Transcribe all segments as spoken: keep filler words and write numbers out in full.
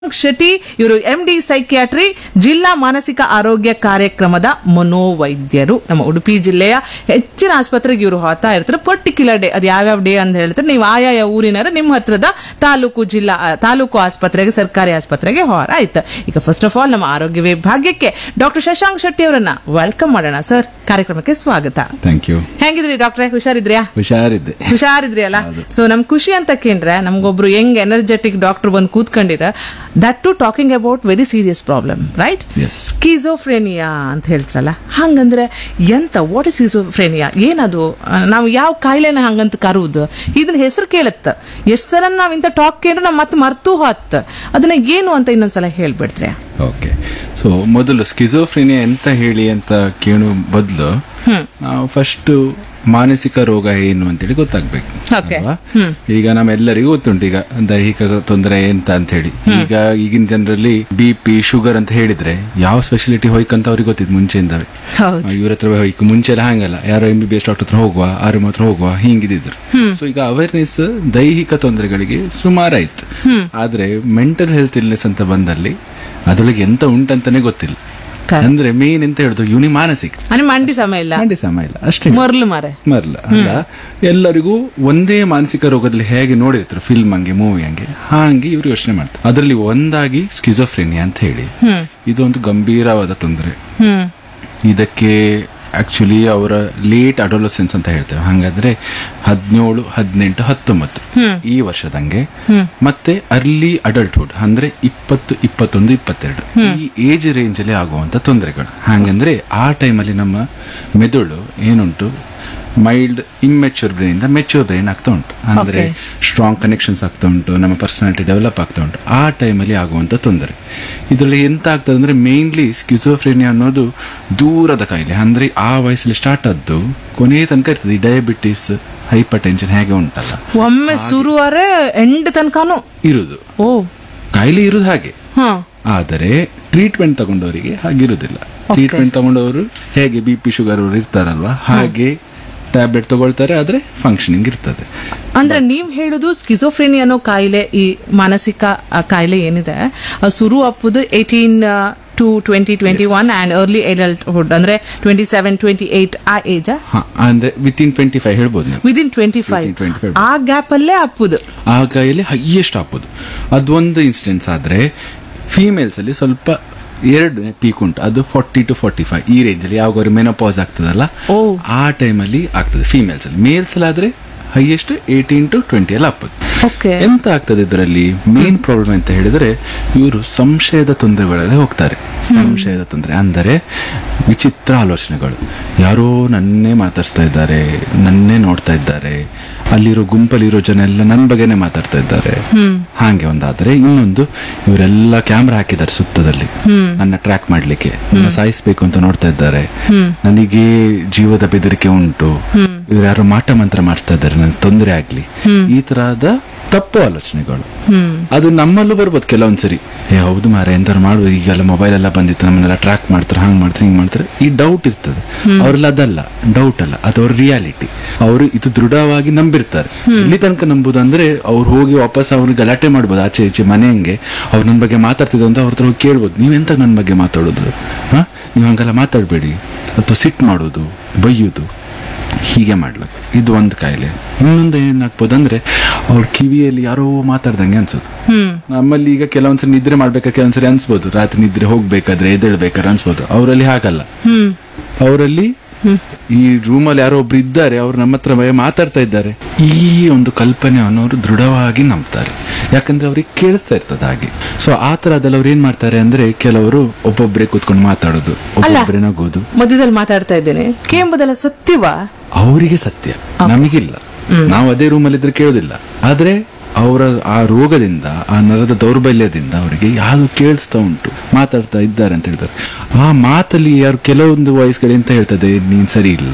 ಶೆಟ್ಟಿ ಇವರು M D psychiatry ಜಿಲ್ಲಾ ಮಾನಸಿಕ ಆರೋಗ್ಯ ಕಾರ್ಯಕ್ರಮದ ಮನೋವೈದ್ಯರು. ನಮ್ಮ ಉಡುಪಿ ಜಿಲ್ಲೆಯ ಹೆಚ್ಚಿನ ಆಸ್ಪತ್ರೆಗೆ ಇವರು ಹೋಗ್ತಾ ಇರ್ತಾರೆ. ಪರ್ಟಿಕ್ಯುಲರ್ ಡೇ ಅದು ಯಾವ್ಯಾವ ಡೇ ಅಂತ ಹೇಳ್ತಾರೆ, ನೀವು ಆಯಾಯ ಊರಿನರ ನಿಮ್ಮ ಹತ್ರದ ತಾಲೂಕು ಜಿಲ್ಲಾ ತಾಲೂಕು ಆಸ್ಪತ್ರೆಗೆ ಸರ್ಕಾರಿ ಆಸ್ಪತ್ರೆಗೆ ಹೋರ ಆಯ್ತು. ಈಗ ಫಸ್ಟ್ ಆಫ್ ಆಲ್ ನಮ್ಮ ಆರೋಗ್ಯ ವಿಭಾಗಕ್ಕೆ ಡಾಕ್ಟರ್ ಶಶಾಂಕ್ ಶೆಟ್ಟಿ ಅವರನ್ನ ವೆಲ್ಕಮ್ ಮಾಡೋಣ. ಸರ್, ಕಾರ್ಯಕ್ರಮಕ್ಕೆ ಸ್ವಾಗತ. Thank you. ಹೆಂಗಿದ್ರಿ ಡಾಕ್ಟ್ರೆ? ಹುಷಾರಿದ್ರಿಯಾ? ಹುಷಾರಿದ್ದೆ. ಹುಷಾರಿದ್ರಿ ಅಲ್ಲ? ಸೊ ನಮ್ ಖುಷಿ ಅಂತ ಕೇಂದ್ರೆ ನಮ್ಗೊಬ್ರು ಯಂಗ್ ಎನರ್ಜೆಟಿಕ್ ಡಾಕ್ಟರ್ ಬಂದು ಕೂತ್ಕೊಂಡಿರ, that to talking about very serious problem, right? Schizophrenia ಅಂತ ಹೇಳ್ತಾರಲ್ಲ, ಹಂಗಂದ್ರೆ ಎಂತ? What is schizophrenia? ಏನದು? ನಾವು ಯಾವ ಕಾಯಿಲೆನ ಹಂಗಂತ ಕರುವುದು? ಇದನ್ನ ಹೆಸರು ಕೇಳತ್ತ ಎಷ್ಟ್ ಸಲ ನಾವ್ ಇಂತ ಟಾಕ್ ಕೇಳಿದ್ರೆ ನಾವ್ ಮತ್ತೆ ಮರ್ತು ಹೋತ್. ಅದನ್ನ ಏನು ಅಂತ ಇನ್ನೊಂದ್ಸಲ ಹೇಳ್ಬಿಡ್ತೀರಾ? ಓಕೆ. ಸೊ ಮೊದಲು ಸ್ಕಿಜೋಫ್ರೇನಿಯಾ ಎಂತ ಹೇಳಿ ಅಂತ ಕೇಳೋ ಬದಲು ನಾವು ಫಸ್ಟ್ ಮಾನಸಿಕ ರೋಗ ಏನು ಅಂತೇಳಿ ಗೊತ್ತಾಗ್ಬೇಕು. ಈಗ ನಮ್ಮೆಲ್ಲರಿಗೂ ಗೊತ್ತುಂಟು ಈಗ ದೈಹಿಕ ತೊಂದರೆ ಎಂತ ಅಂತ ಹೇಳಿ. ಈಗ ಈಗಿನ ಜನರಲ್ಲಿ ಬಿ ಪಿ ಶುಗರ್ ಅಂತ ಹೇಳಿದ್ರೆ ಯಾವ ಸ್ಪೆಷಾಲಿಟಿ ಹೋಯ್ಕಂತ ಅವ್ರಿಗೆ ಗೊತ್ತಿತ್ತು ಮುಂಚೆಯಿಂದವೇ. ಇವ್ರ ಹತ್ರ ಹೋಯ್ಕು ಮುಂಚೆ ಎಲ್ಲ ಹಂಗಲ್ಲ, ಯಾರೋ M B B S doctor ಹತ್ರ ಹೋಗುವ, ಆರು ಹತ್ರ ಹೋಗುವ, ಹಿಂಗಿದ್ರು. ಸೊ ಈಗ ಅವೇರ್ನೆಸ್ ದೈಹಿಕ ತೊಂದರೆಗಳಿಗೆ ಸುಮಾರಾಯ್ತು. ಆದ್ರೆ ಮೆಂಟಲ್ ಹೆಲ್ತ್ ಇಲ್ನೆಸ್ ಅಂತ ಬಂದಲ್ಲಿ ಅದ್ರೊಳಗೆ ಎಂತ ಉಂಟಂತಾನೆ ಗೊತ್ತಿಲ್ಲ. ಅಂದ್ರೆ ಮೇನ್ ಎಂತ ಹೇಳುದು ಇವನಿ ಮಾನಸಿಕ ಮಂಡಿ ಸಮ ಇಲ್ಲ ಮಂಡಿ ಸಮ ಇಲ್ಲ ಅಷ್ಟೇ, ಮರ್ಲು ಮಾರೆ ಮರ್ಲ ಅಲ್ಲ. ಎಲ್ಲರಿಗೂ ಒಂದೇ ಮಾನಸಿಕ ರೋಗದಲ್ಲಿ ಹೇಗೆ ನೋಡಿರ್ತಾರೆ ಫಿಲ್ಮ್ ಹಂಗೆ ಮೂವಿ ಹಂಗೆ ಹಾಗೆ ಇವ್ರು ಯೋಚನೆ ಮಾಡ್ತಾರೆ. ಅದರಲ್ಲಿ ಒಂದಾಗಿ ಸ್ಕಿಜೋಫ್ರೇನಿಯಾ ಅಂತ ಹೇಳಿ ಇದೊಂದು ಗಂಭೀರವಾದ ತೊಂದರೆ. ಇದಕ್ಕೆ ಆಕ್ಚುಲಿ ಅವರ ಲೇಟ್ ಅಡೋಲಸೆನ್ಸ್ ಅಂತ ಹೇಳ್ತೇವೆ. ಹಾಗಾದ್ರೆ ಹದಿನೇಳು ಹದಿನೆಂಟು ಹತ್ತೊಂಬತ್ತು ಈ ವರ್ಷದಂಗೆ, ಮತ್ತೆ ಅರ್ಲಿ ಅಡಲ್ಟ್ಹುಡ್ ಅಂದ್ರೆ ಇಪ್ಪತ್ತು ಇಪ್ಪತ್ತೊಂದು ಇಪ್ಪತ್ತೆರಡು ಈ ಏಜ್ ರೇಂಜ್ ಅಲ್ಲಿ ಆಗುವಂತ ತೊಂದರೆಗಳು. ಹಾಗಂದ್ರೆ ಆ ಟೈಮಲ್ಲಿ ನಮ್ಮ ಮೆದುಳು ಏನುಂಟು ಮೈಲ್ಡ್ ಇಮ್ಮೆಚ್ಯೂರ್ ಬ್ರೈನ್ ಇಂದ ಮೆಚ್ಯೂರ್ ಬ್ರೈನ್ ಆಗ್ತಾ ಉಂಟು. ಅಂದ್ರೆ ಸ್ಟ್ರಾಂಗ್ ಕನೆಕ್ಷನ್ಸ್ ಆಗ್ತಾ ಉಂಟು, ನಮ್ಮ ಪರ್ಸನಾಲಿಟಿ ಡೆವಲಪ್ ಆಗ್ತಾ ಉಂಟು. ಆ ಟೈಮಲ್ಲಿ ಆಗುವಂತ ತೊಂದರೆ. ಇದರಲ್ಲಿ ಎಂತ ಆಗ್ತದೆ ಅಂದ್ರೆ ಮೇನ್ಲಿ ಸ್ಕಿಜೋಫ್ರೇನಿಯಾ ಅನ್ನೋದು ದೂರದ ಕಾಯಿಲೆ. ಅಂದ್ರೆ ಆ ವಯಸ್ಸಲ್ಲಿ ಸ್ಟಾರ್ಟ್ ಆದ್ದು ಕೊನೆಯ ತನಕ ಇರ್ತದೆ. ಈ ಡಯಾಬಿಟಿಸ್, ಹೈಪರ್ ಟೆನ್ಷನ್ ಹೇಗೆ ಉಂಟಲ್ಲ, ಒಮ್ಮೆ ಶುರುವಾರೆ ಎಂಡ್ ತನಕನೂ ಇರುದು ಕಾಯಿಲೆ ಇರುದು ಹಾಗೆ. ಆದರೆ ಟ್ರೀಟ್ಮೆಂಟ್ ತಗೊಂಡವರಿಗೆ ಹಾಗಿರುವುದಿಲ್ಲ. ಟ್ರೀಟ್ಮೆಂಟ್ ತಗೊಂಡವರು ಹೇಗೆ ಬಿ ಪಿ ಶುಗರ್ ಅವರು ಇರ್ತಾರಲ್ವಾ ಹಾಗೆ ಟ್ಯಾಬ್ಲೆಟ್ ತಗೊಳ್ತಾರೆ, ಆದ್ರೆ ಫಂಕ್ಷನಿಂಗ್ ಇರ್ತದೆ. ಅಂದ್ರೆ ನೀವ್ ಹೇಳುದು ಸ್ಕಿಜೋಫ್ರೇನಿಯಾ ಅನ್ನೋ ಕಾಯಿಲೆ, ಈ ಮಾನಸಿಕ ಕಾಯಿಲೆ ಏನಿದೆ ಶುರು ಅಪ್ಪುದು eighteen to twenty twenty one and early adulthood ಅಂದ್ರೆ ಟ್ವೆಂಟಿ ಸೆವೆನ್ ಟ್ವೆಂಟಿ ಏಟ್ ಆ ಏಜ್ ಅಂದ್ರೆ ವಿತಿನ್ ಟ್ವೆಂಟಿ ಫೈವ್ ಹೇಳ್ಬೋದು. ವಿದಿನ್ ಟ್ವೆಂಟಿ ಫೈವ್ ಆ ಗ್ಯಾಪ್ ಅಲ್ಲೇ ಅಪ್ಪುದು ಆ ಕಾಯಿಲೆ ಹೈಯೆಸ್ಟ್ ಅಪ್ಪುದು. ಅದೊಂದು ಇನ್ಸಿಡೆನ್ಸ್ ಆದ್ರೆ ಫೀಮೇಲ್ಸ್ ಅಲ್ಲಿ ಸ್ವಲ್ಪ ಎರಡು ಪೀಕ್ ಉಂಟು. ಅದು ಫಾರ್ಟಿ ಟು ಫಾರ್ಟಿ ಫೈವ್ ಈ ರೇಂಜ್ ಅಲ್ಲಿ ಯಾವಾಗ ಮೆನೋಪಾಸ್ ಆಗ್ತದಲ್ಲ ಆ ಟೈಮ್ ಅಲ್ಲಿ ಆಗ್ತದೆ ಫೀಮೇಲ್ಸ್ ಅಲ್ಲಿ. ಮೇಲ್ಸ್ ಅಲ್ಲಿ ಆದ್ರೆ ಹೈಯೆಸ್ಟ್ ಏಟೀನ್ ಟು ಟ್ವೆಂಟಿ ಎಲ್ಲ ಆಗ್ತದೆ. ಎಂತ ಆಗ್ತದೆ ಇದರಲ್ಲಿ ಮೇನ್ ಪ್ರಾಬ್ಲಮ್ ಅಂತ ಹೇಳಿದ್ರೆ ಇವರು ಸಂಶಯದ ತೊಂದರೆಗಳಲ್ಲಿ ಹೋಗ್ತಾರೆ. ಸಂಶಯದ ತೊಂದರೆ ಅಂದರೆ ವಿಚಿತ್ರ ಆಲೋಚನೆಗಳು. ಯಾರೋ ನನ್ನೇ ಮಾತಾಡ್ಸ್ತಾ ಇದ್ದಾರೆ, ನನ್ನೇ ನೋಡ್ತಾ ಇದ್ದಾರೆ, ಅಲ್ಲಿರೋ ಗುಂಪಲ್ಲಿರೋ ಜನ ಎಲ್ಲ ನನ್ನ ಬಗ್ಗೆನೆ ಮಾತಾಡ್ತಾ ಇದ್ದಾರೆ ಹಾಗೆ ಒಂದಾದ್ರೆ. ಇನ್ನೊಂದು ಇವರೆಲ್ಲ ಕ್ಯಾಮ್ರಾ ಹಾಕಿದ್ದಾರೆ ಸುತ್ತದಲ್ಲಿ ನನ್ನ ಟ್ರ್ಯಾಕ್ ಮಾಡ್ಲಿಕ್ಕೆ, ನನ್ನ ಸಾಯಿಸ್ಬೇಕು ಅಂತ ನೋಡ್ತಾ ಇದ್ದಾರೆ, ನನಗೆ ಜೀವದ ಬೆದರಿಕೆ ಉಂಟು, ಇವ್ರು ಯಾರೋ ಮಾಟ ಮಂತ್ರ ಮಾಡಿಸ್ತಾ ಇದ್ದಾರೆ ನನ್ಗೆ ತೊಂದರೆ ಆಗ್ಲಿ, ಈ ತರಹದ ತಪ್ಪು ಆಲೋಚನೆಗಳು. ಅದು ನಮ್ಮಲ್ಲೂ ಬರ್ಬೋದು ಕೆಲವೊಂದ್ಸರಿ. ಏ ಹೌದು ಮಾರೆ ಎಂತಾರು ಮಾಡುವ, ಈಗೆಲ್ಲ ಮೊಬೈಲ್ ಎಲ್ಲ ಬಂದಿತ್ತು, ನಮ್ಮನ್ನೆಲ್ಲ ಟ್ರ್ಯಾಕ್ ಮಾಡ್ತಾರೆ, ಹಂಗ್ ಮಾಡ್ತಾರೆ, ಹಿಂಗ್ ಮಾಡ್ತಾರೆ, ಈ ಡೌಟ್ ಇರ್ತದೆ. ಅವ್ರೆಲ್ಲ ಅದಲ್ಲ, ಡೌಟ್ ಅಲ್ಲ, ಅದು ಅವ್ರ ರಿಯಾಲಿಟಿ. ಅವರು ಇದು ದೃಢವಾಗಿ ನಂಬಿರ್ತಾರೆ. ಇಲ್ಲಿ ತನಕ ನಂಬುದು ಅಂದ್ರೆ ಅವ್ರು ಹೋಗಿ ವಾಪಸ್ ಅವ್ರಿಗೆ ಗಲಾಟೆ ಮಾಡ್ಬೋದು ಆಚೆ ಈಚೆ ಮನೆಯಂಗೆ. ಅವ್ರು ನನ್ನ ಬಗ್ಗೆ ಮಾತಾಡ್ತಿದ್ರು ಅಂತ ಅವ್ರ ಹತ್ರ ಹೋಗಿ ಕೇಳ್ಬೋದು, ನೀವೆಂತ ನನ್ನ ಬಗ್ಗೆ ಮಾತಾಡೋದು, ಹಾ ನೀವು ಹಂಗೆಲ್ಲ ಮಾತಾಡ್ಬೇಡಿ, ಅಥವಾ ಸಿಟ್ ಮಾಡೋದು, ಬೈಯುದು, ಹೀಗೆ ಮಾಡ್ಬೇಕು. ಇದು ಒಂದು ಕಾಯಿಲೆ. ಇನ್ನೊಂದು ಏನಾಗ್ಬೋದು ಅಂದ್ರೆ ಅವ್ರ ಕಿವಿಯಲ್ಲಿ ಯಾರೋ ಮಾತಾಡ್ದಂಗೆ ಅನ್ಸೋದು. ನಮ್ಮಲ್ಲಿ ಈಗ ಕೆಲವೊಂದ್ಸರಿ ನಿದ್ರೆ ಮಾಡ್ಬೇಕಾದ್ರೆ ಕೆಲವೊಂದ್ಸರಿ ಅನ್ಸ್ಬೋದು, ರಾತ್ರಿ ನಿದ್ರೆ ಹೋಗ್ಬೇಕಾದ್ರೆ ಎದ್ದೇಳ್ಬೇಕಾದ್ರೆ ಅನ್ಸ್ಬೋದು. ಅವರಲ್ಲಿ ಹಾಗಲ್ಲ. ಅವರಲ್ಲಿ ಈ ರೂಮಲ್ಲಿ ಯಾರೋ ಒಬ್ರು ಇದ್ದಾರೆ, ಅವ್ರು ನಮ್ಮ ಹತ್ರ ಮಾತಾಡ್ತಾ ಇದ್ದಾರೆ, ಈ ಒಂದು ಕಲ್ಪನೆಯನ್ನು ಅವರು ದೃಢವಾಗಿ ನಂಬ್ತಾರೆ. ಯಾಕಂದ್ರೆ ಅವ್ರಿಗೆ ಕೇಳಿಸ್ತಾ ಇರ್ತದೆ ಹಾಗೆ. ಸೊ ಆ ತರದಲ್ಲಿ ಅವ್ರು ಏನ್ ಮಾಡ್ತಾರೆ ಅಂದ್ರೆ ಕೆಲವರು ಒಬ್ಬೊಬ್ಬರೇ ಕೂತ್ಕೊಂಡು ಮಾತಾಡೋದು, ಒಬ್ಬೊಬ್ಬರೇ ನಗೋದು. ಮಧ್ಯದಲ್ಲಿ ಮಾತಾಡ್ತಾ ಇದ್ದೇನೆ ಕೇಂಬುದಲ್ಲ ಸತ್ಯವ ಅವರಿಗೆ ಸತ್ಯ, ನಮಗಿಲ್ಲ. ನಾವು ಅದೇ ರೂಮಲ್ಲಿ ಇದ್ರೆ ಕೇಳೋದಿಲ್ಲ. ಆದ್ರೆ ಅವರ ಆ ರೋಗದಿಂದ, ಆ ನರದ ದೌರ್ಬಲ್ಯದಿಂದ ಅವರಿಗೆ ಯಾವುದು ಕೇಳಿಸ್ತಾ ಉಂಟು, ಮಾತಾಡ್ತಾ ಇದ್ದಾರೆ ಅಂತ ಹೇಳ್ತಾರೆ. ಆ ಮಾತಲ್ಲಿ ಯಾರು ಕೆಲವೊಂದು ವಾಯ್ಸ್ಗಳು ಎಂತ ಹೇಳ್ತದೆ, ನೀನ್ ಸರಿ ಇಲ್ಲ,